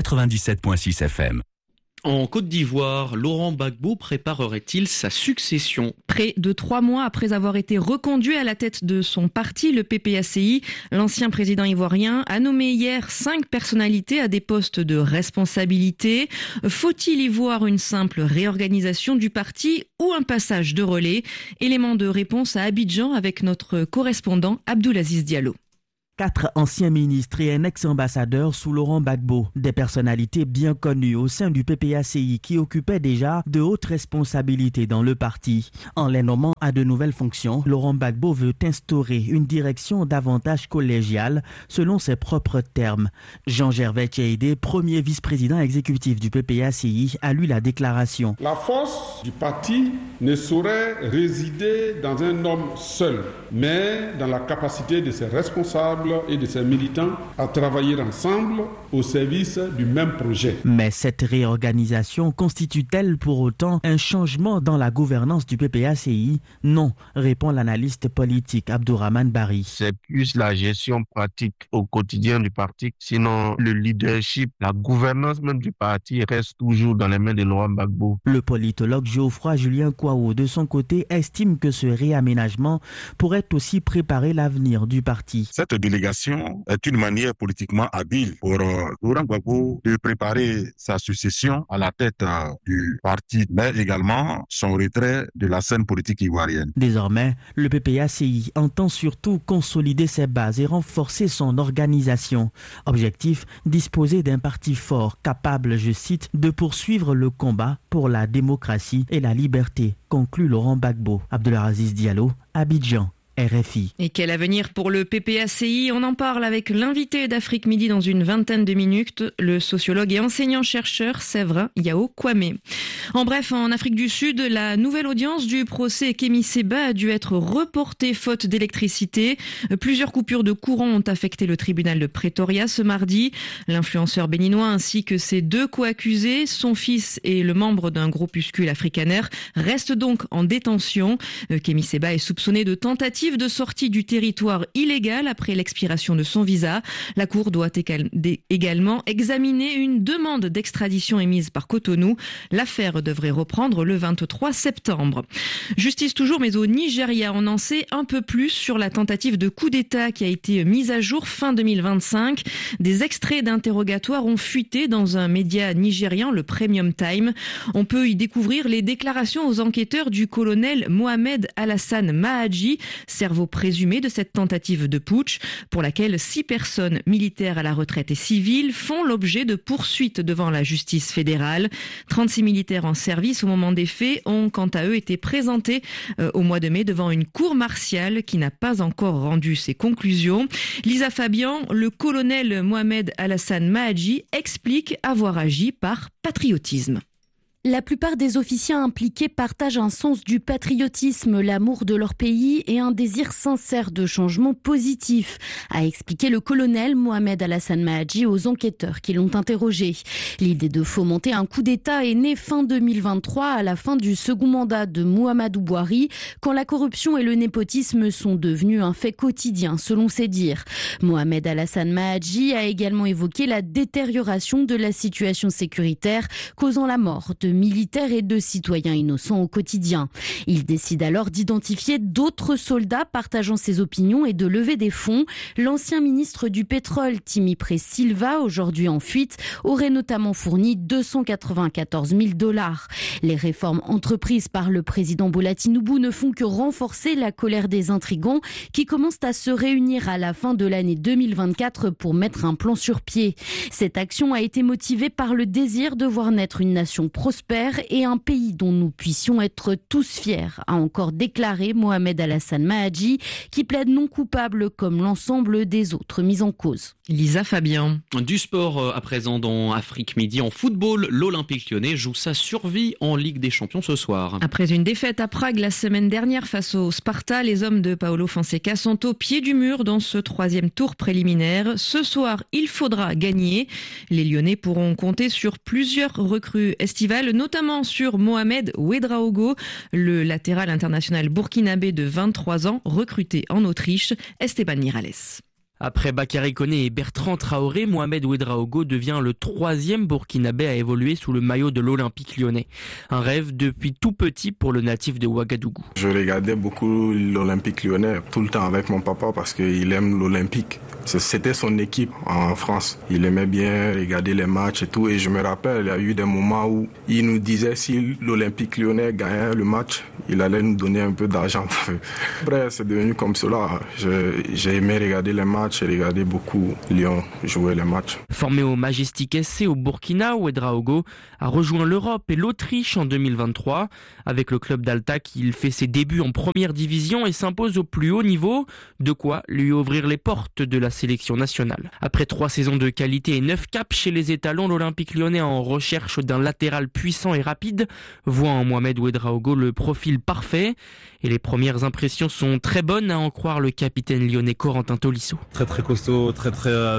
97.6 FM. En Côte d'Ivoire, Laurent Gbagbo préparerait-il sa succession ? Près de 3 mois après avoir été reconduit à la tête de son parti, le PPACI, l'ancien président ivoirien a nommé hier 5 personnalités à des postes de responsabilité. Faut-il y voir une simple réorganisation du parti ou un passage de relais ? Élément de réponse à Abidjan avec notre correspondant Abdoulaziz Diallo. 4 anciens ministres et un ex-ambassadeur sous Laurent Gbagbo, des personnalités bien connues au sein du PPACI qui occupaient déjà de hautes responsabilités dans le parti. En les nommant à de nouvelles fonctions, Laurent Gbagbo veut instaurer une direction davantage collégiale selon ses propres termes. Jean-Gervais Tcheidé, premier vice-président exécutif du PPACI, a lu la déclaration. La force du parti ne saurait résider dans un homme seul, mais dans la capacité de ses responsables et de ses militants à travailler ensemble au service du même projet. Mais cette réorganisation constitue-t-elle pour autant un changement dans la gouvernance du PPACI ? Non, répond l'analyste politique Abdourahmane Bari. C'est plus la gestion pratique au quotidien du parti. Sinon, le leadership, la gouvernance même du parti reste toujours dans les mains de Laurent Gbagbo. Le politologue Geoffroy Julien Kouao, de son côté, estime que ce réaménagement pourrait aussi préparer l'avenir du parti. Cette délégation est une manière politiquement habile pour Laurent Gbagbo de préparer sa succession à la tête du parti, mais également son retrait de la scène politique ivoirienne. Désormais, le PPACI entend surtout consolider ses bases et renforcer son organisation. Objectif, disposer d'un parti fort, capable, je cite, de poursuivre le combat pour la démocratie et la liberté, conclut Laurent Gbagbo. Abdoulaziz Diallo, Abidjan. RFI. Et quel avenir pour le PPACI ? On en parle avec l'invité d'Afrique Midi dans une vingtaine de minutes, le sociologue et enseignant-chercheur Séverin Yao Kwame. En bref, en Afrique du Sud, la nouvelle audience du procès Kémy Séba a dû être reportée faute d'électricité. Plusieurs coupures de courant ont affecté le tribunal de Pretoria ce mardi. L'influenceur béninois ainsi que ses 2 co-accusés, son fils et le membre d'un groupuscule afrikaner, restent donc en détention. Kémy Séba est soupçonné de tentative de sortie du territoire illégal après l'expiration de son visa. La Cour doit également examiner une demande d'extradition émise par Cotonou. L'affaire devrait reprendre le 23 septembre. Justice toujours, mais au Nigeria, on en sait un peu plus sur la tentative de coup d'État qui a été mise à jour fin 2025. Des extraits d'interrogatoire ont fuité dans un média nigérian, le Premium Time. On peut y découvrir les déclarations aux enquêteurs du colonel Mohamed Alassane Mahadji, cerveau présumé de cette tentative de putsch, pour laquelle 6 personnes militaires à la retraite et civiles font l'objet de poursuites devant la justice fédérale. 36 militaires en service au moment des faits ont quant à eux été présentés au mois de mai devant une cour martiale qui n'a pas encore rendu ses conclusions. Lisa Fabian, le colonel Mohamed Alassane Mahadji, explique avoir agi par patriotisme. La plupart des officiers impliqués partagent un sens du patriotisme, l'amour de leur pays et un désir sincère de changement positif, a expliqué le colonel Mohamed Alassane Mahadji aux enquêteurs qui l'ont interrogé. L'idée de fomenter un coup d'État est née fin 2023 à la fin du second mandat de Mouhamadou Bouhari, quand la corruption et le népotisme sont devenus un fait quotidien, selon ses dires. Mohamed Alassane Mahadji a également évoqué la détérioration de la situation sécuritaire, causant la mort de militaires et de citoyens innocents au quotidien. Il décide alors d'identifier d'autres soldats partageant ses opinions et de lever des fonds. L'ancien ministre du pétrole, Timipre Silva, aujourd'hui en fuite, aurait notamment fourni $294 000. Les réformes entreprises par le président Bola Tinubu ne font que renforcer la colère des intrigants qui commencent à se réunir à la fin de l'année 2024 pour mettre un plan sur pied. Cette action a été motivée par le désir de voir naître une nation prospère et un pays dont nous puissions être tous fiers, a encore déclaré Mohamed Alassane Mahadji, qui plaide non coupable comme l'ensemble des autres mis en cause. Lisa Fabien. Du sport à présent dans Afrique Midi. En football, l'Olympique Lyonnais joue sa survie en Ligue des Champions ce soir. Après une défaite à Prague la semaine dernière face au Sparta, les hommes de Paulo Fonseca sont au pied du mur dans ce 3e tour préliminaire. Ce soir, il faudra gagner. Les Lyonnais pourront compter sur plusieurs recrues estivales, notamment sur Mohamed Ouedraogo, le latéral international burkinabé de 23 ans, recruté en Autriche. Esteban Miralles. Après Bakary Koné et Bertrand Traoré, Mohamed Ouedraogo devient le 3e Burkinabé à évoluer sous le maillot de l'Olympique Lyonnais. Un rêve depuis tout petit pour le natif de Ouagadougou. Je regardais beaucoup l'Olympique Lyonnais tout le temps avec mon papa parce qu'il aime l'Olympique. C'était son équipe en France. Il aimait bien regarder les matchs et tout. Et je me rappelle, il y a eu des moments où il nous disait si l'Olympique Lyonnais gagnait le match, il allait nous donner un peu d'argent. Après, c'est devenu comme cela. J'ai aimé regarder les matchs. J'ai regardé beaucoup Lyon jouer les matchs. Formé au Majestic SC au Burkina, Ouedraogo a rejoint l'Europe et l'Autriche en 2023. Avec le club d'Altac, il fait ses débuts en première division et s'impose au plus haut niveau, de quoi lui ouvrir les portes de la sélection nationale. Après 3 saisons de qualité et 9 caps chez les étalons, l'Olympique Lyonnais en recherche d'un latéral puissant et rapide voit en Mohamed Ouedraogo le profil parfait. Et les premières impressions sont très bonnes, à en croire le capitaine lyonnais Corentin Tolisso. Très costaud, très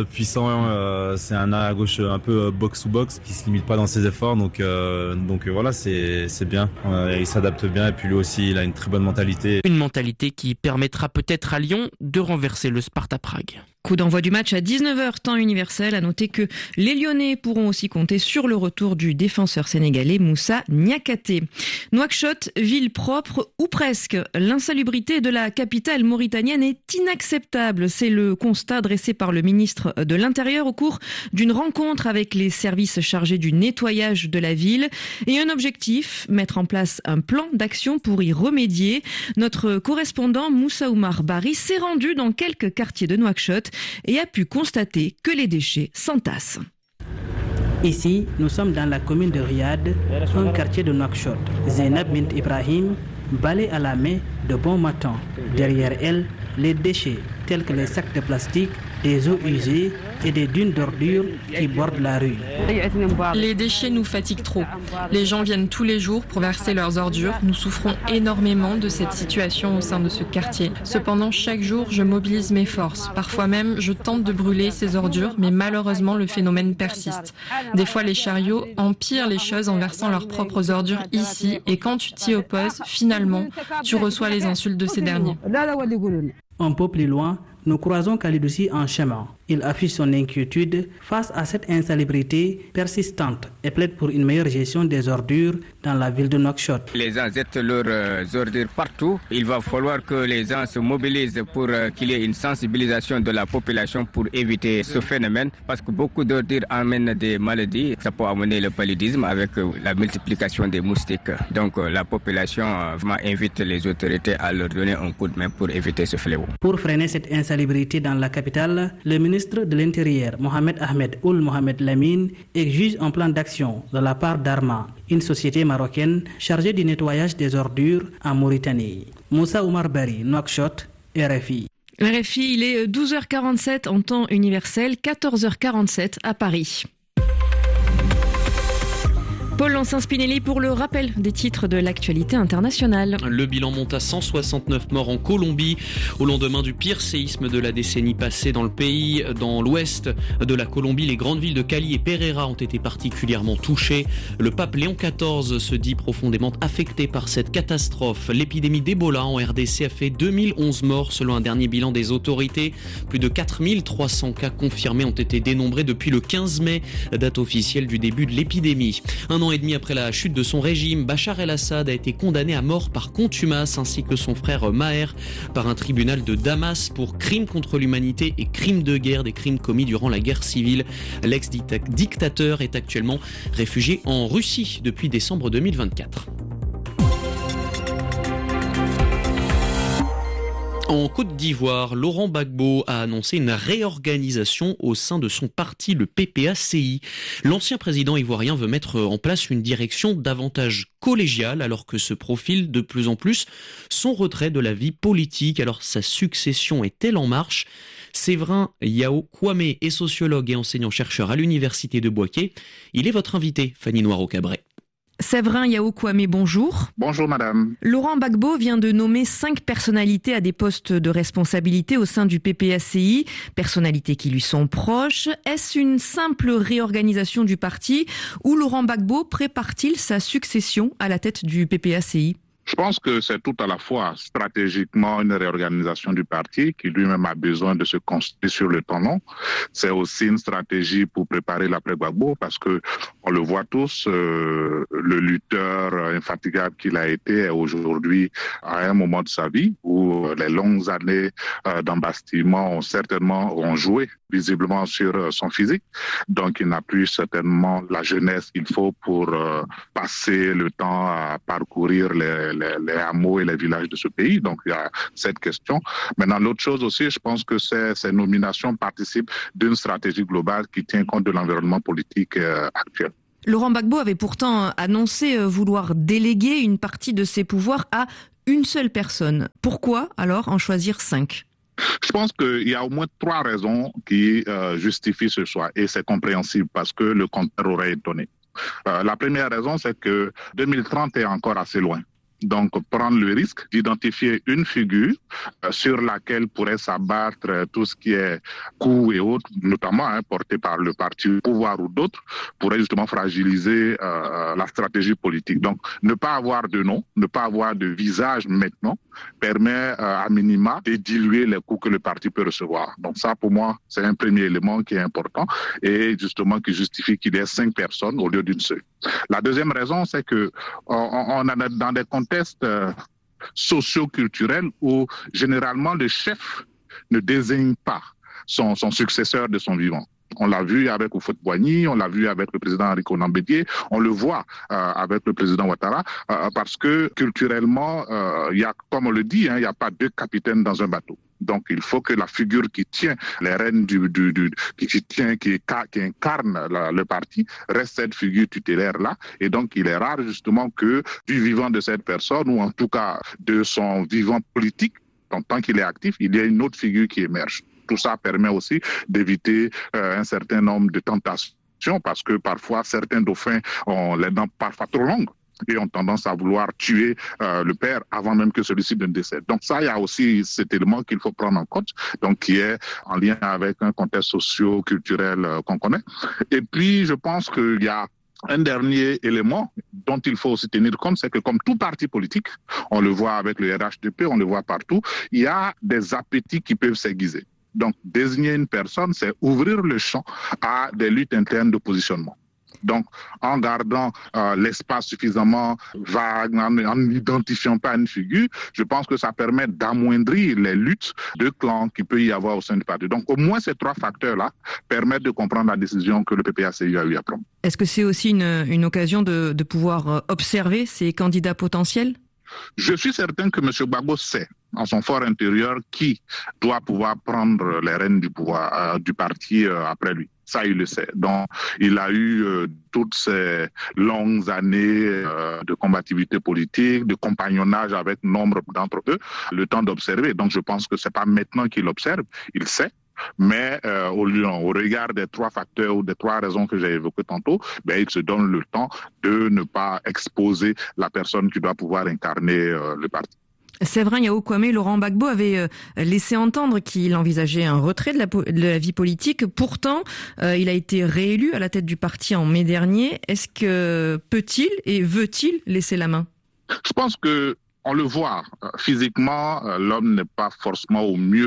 puissant. C'est un à gauche un peu box-to-box qui se limite pas dans ses efforts. Donc voilà, c'est bien. Il s'adapte bien et puis lui aussi, il a une très bonne mentalité. Une mentalité qui permettra peut-être à Lyon de renverser le Sparta Prague. Coup d'envoi du match à 19h, temps universel. À noter que les Lyonnais pourront aussi compter sur le retour du défenseur sénégalais Moussa Niakhaté. Nouakchott, ville propre ou presque. L'insalubrité de la capitale mauritanienne est inacceptable. C'est le constat dressé par le ministre de l'Intérieur au cours d'une rencontre avec les services chargés du nettoyage de la ville. Et un objectif, mettre en place un plan d'action pour y remédier. Notre correspondant Moussa Oumar Bari s'est rendu dans quelques quartiers de Nouakchott et a pu constater que les déchets s'entassent. Ici, nous sommes dans la commune de Riyad, un quartier de Nouakchott. Zainab Bint Ibrahim balaye à la main de bon matin. Derrière elle, les déchets tels que les sacs de plastique, des eaux usées et des dunes d'ordures qui bordent la rue. Les déchets nous fatiguent trop. Les gens viennent tous les jours pour verser leurs ordures. Nous souffrons énormément de cette situation au sein de ce quartier. Cependant, chaque jour, je mobilise mes forces. Parfois même, je tente de brûler ces ordures, mais malheureusement, le phénomène persiste. Des fois, les chariots empirent les choses en versant leurs propres ordures ici, et quand tu t'y opposes, finalement, tu reçois les insultes de ces derniers. Un peu plus loin, nous croisons Khalidoussi en chemin. Il affiche son inquiétude face à cette insalubrité persistante et plaide pour une meilleure gestion des ordures dans la ville de Nouakchott. Les gens jettent leurs ordures partout. Il va falloir que les gens se mobilisent pour qu'il y ait une sensibilisation de la population pour éviter ce phénomène. Parce que beaucoup d'ordures amènent des maladies. Ça peut amener le paludisme avec la multiplication des moustiques. Donc la population vraiment invite les autorités à leur donner un coup de main pour éviter ce fléau. Pour freiner cette insalubrité dans la capitale, le ministre de l'Intérieur, Mohamed Ahmed Ould Mohamed Lamine, exige un plan d'action de la part d'Arma, une société marocaine chargée du nettoyage des ordures en Mauritanie. Moussa Oumar Bari, Nouakchott, RFI. RFI, il est 12h47 en temps universel, 14h47 à Paris. Paul Lancin-Spinelli pour le rappel des titres de l'actualité internationale. Le bilan monte à 169 morts en Colombie au lendemain du pire séisme de la décennie passée dans le pays. Dans l'ouest de la Colombie, les grandes villes de Cali et Pereira ont été particulièrement touchées. Le pape Léon XIV se dit profondément affecté par cette catastrophe. L'épidémie d'Ebola en RDC a fait 2011 morts selon un dernier bilan des autorités. Plus de 4300 cas confirmés ont été dénombrés depuis le 15 mai, date officielle du début de l'épidémie. Un an et demi après la chute de son régime, Bachar el-Assad a été condamné à mort par contumace ainsi que son frère Maher par un tribunal de Damas pour crimes contre l'humanité et crimes de guerre, des crimes commis durant la guerre civile. L'ex-dictateur est actuellement réfugié en Russie depuis décembre 2024. En Côte d'Ivoire, Laurent Gbagbo a annoncé une réorganisation au sein de son parti, le PPACI. L'ancien président ivoirien veut mettre en place une direction davantage collégiale alors que se profile de plus en plus son retrait de la vie politique. Alors sa succession est-elle en marche ? Séverin Yao Kwame est sociologue et enseignant-chercheur à l'université de Bouaké. Il est votre invité, Fanny Noiro-Cabré. Séverin Yao Kwame, bonjour. Bonjour madame. Laurent Gbagbo vient de nommer 5 personnalités à des postes de responsabilité au sein du PPACI, personnalités qui lui sont proches. Est-ce une simple réorganisation du parti ou Laurent Gbagbo prépare-t-il sa succession à la tête du PPACI ? Je pense que c'est tout à la fois stratégiquement une réorganisation du parti qui lui-même a besoin de se construire sur le temps long. C'est aussi une stratégie pour préparer l'après-Gbagbo parce que on le voit tous, le lutteur infatigable qu'il a été est aujourd'hui à un moment de sa vie où les longues années d'embastillement ont joué visiblement sur son physique. Donc il n'a plus certainement la jeunesse qu'il faut pour passer le temps à parcourir les hameaux et les villages de ce pays. Donc, il y a cette question. Maintenant, l'autre chose aussi, je pense que ces nominations participent d'une stratégie globale qui tient compte de l'environnement politique actuel. Laurent Gbagbo avait pourtant annoncé vouloir déléguer une partie de ses pouvoirs à une seule personne. Pourquoi, alors, en choisir 5 ? Je pense qu'il y a au moins 3 raisons qui justifient ce choix. Et c'est compréhensible parce que le compteur aurait étonné. La première raison, c'est que 2030 est encore assez loin. Donc, prendre le risque d'identifier une figure sur laquelle pourrait s'abattre tout ce qui est coups et autres, notamment porté par le parti au pouvoir ou d'autres, pourrait justement fragiliser la stratégie politique. Donc, ne pas avoir de nom, ne pas avoir de visage maintenant, permet à minima de diluer les coups que le parti peut recevoir. Donc ça, pour moi, c'est un premier élément qui est important et justement qui justifie qu'il y ait 5 personnes au lieu d'une seule. La deuxième raison, c'est que on a dans des contextes socio-culturels où généralement le chef ne désigne pas son successeur de son vivant. On l'a vu avec Houphouët-Boigny, on l'a vu avec le président Henri Konan Bédié, on le voit avec le président Ouattara, parce que culturellement, il y a, comme on le dit, il n'y a pas 2 capitaines dans un bateau. Donc, il faut que la figure qui tient les rênes qui incarne le parti reste cette figure tutélaire-là. Et donc, il est rare justement que du vivant de cette personne, ou en tout cas de son vivant politique, tant qu'il est actif, il y a une autre figure qui émerge. Tout ça permet aussi d'éviter un certain nombre de tentations parce que parfois certains dauphins ont les dents parfois trop longues et ont tendance à vouloir tuer le père avant même que celui-ci ne décède. Donc ça, il y a aussi cet élément qu'il faut prendre en compte, donc qui est en lien avec un contexte socio-culturel qu'on connaît. Et puis, je pense qu'il y a un dernier élément dont il faut aussi tenir compte, c'est que comme tout parti politique, on le voit avec le RHDP, on le voit partout, il y a des appétits qui peuvent s'aiguiser. Donc, désigner une personne, c'est ouvrir le champ à des luttes internes de positionnement. Donc, en gardant l'espace suffisamment vague, en n'identifiant pas une figure, je pense que ça permet d'amoindrir les luttes de clans qu'il peut y avoir au sein du parti. Donc, au moins ces 3 facteurs-là permettent de comprendre la décision que le PPACI a eu à prendre. Est-ce que c'est aussi une occasion de pouvoir observer ces candidats potentiels ? Je suis certain que M. Gbagbo sait, en son fort intérieur, qui doit pouvoir prendre les rênes du pouvoir du parti après lui. Ça, il le sait. Donc, il a eu toutes ces longues années de combativité politique, de compagnonnage avec nombre d'entre eux, le temps d'observer. Donc, je pense que c'est pas maintenant qu'il observe, il sait. Mais au regard des 3 facteurs ou des 3 raisons que j'ai évoquées tantôt, il se donne le temps de ne pas exposer la personne qui doit pouvoir incarner le parti. Séverin Yao Kwame, Laurent Gbagbo avait laissé entendre qu'il envisageait un retrait de la vie politique. Pourtant, il a été réélu à la tête du parti en mai dernier. Est-ce que peut-il et veut-il laisser la main ? Je pense que on le voit, physiquement, l'homme n'est pas forcément au mieux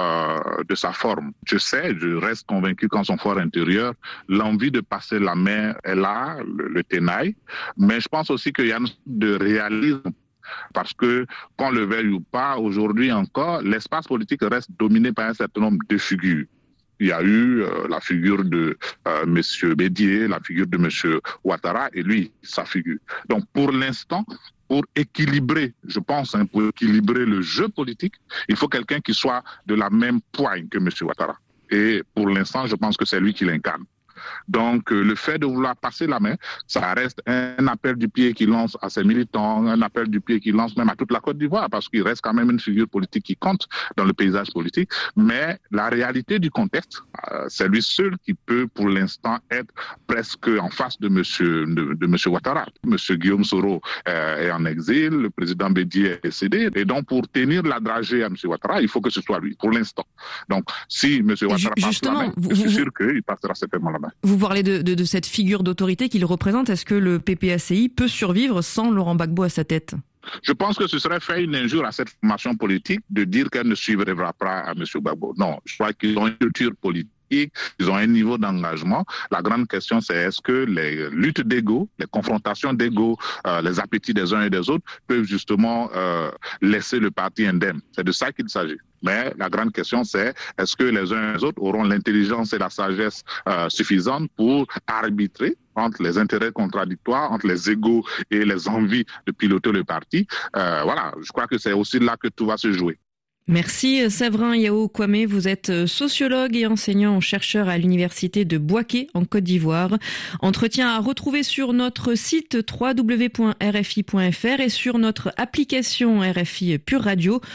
de sa forme. Je reste convaincu qu'en son fort intérieur, l'envie de passer la main est là, le tenaille, mais je pense aussi qu'il y a une sorte de réalisme. Parce que, qu'on le veuille ou pas, aujourd'hui encore, l'espace politique reste dominé par un certain nombre de figures. Il y a eu la figure de M. Bédié, la figure de M. Ouattara, et lui, sa figure. Donc, pour l'instant, pour équilibrer, je pense, pour équilibrer le jeu politique, il faut quelqu'un qui soit de la même poigne que M. Ouattara. Et pour l'instant, je pense que c'est lui qui l'incarne. Donc, le fait de vouloir passer la main, ça reste un appel du pied qu'il lance à ses militants, un appel du pied qu'il lance même à toute la Côte d'Ivoire, parce qu'il reste quand même une figure politique qui compte dans le paysage politique. Mais la réalité du contexte, c'est lui seul qui peut, pour l'instant, être presque en face de monsieur Ouattara. Monsieur Guillaume Soro est en exil, le président Bédié est décédé, et donc pour tenir la dragée à monsieur Ouattara, il faut que ce soit lui, pour l'instant. Donc, si monsieur Ouattara passe la main, je suis sûr qu'il passera certainement la main. Vous parlez de cette figure d'autorité qu'il représente. Est-ce que le PPACI peut survivre sans Laurent Gbagbo à sa tête ? Je pense que ce serait faire une injure à cette formation politique de dire qu'elle ne suivra pas à M. Gbagbo. Non, je crois qu'ils ont une culture politique. Ils ont un niveau d'engagement. La grande question, c'est est-ce que les luttes d'ego, les confrontations d'ego, les appétits des uns et des autres peuvent justement laisser le parti indemne. C'est de ça qu'il s'agit. Mais la grande question, c'est est-ce que les uns et les autres auront l'intelligence et la sagesse suffisantes pour arbitrer entre les intérêts contradictoires, entre les égos et les envies de piloter le parti. Voilà, je crois que c'est aussi là que tout va se jouer. Merci Séverin Yao Kwame, vous êtes sociologue et enseignant-chercheur à l'université de Bouaké en Côte d'Ivoire. Entretien à retrouver sur notre site www.rfi.fr et sur notre application RFI Pure Radio.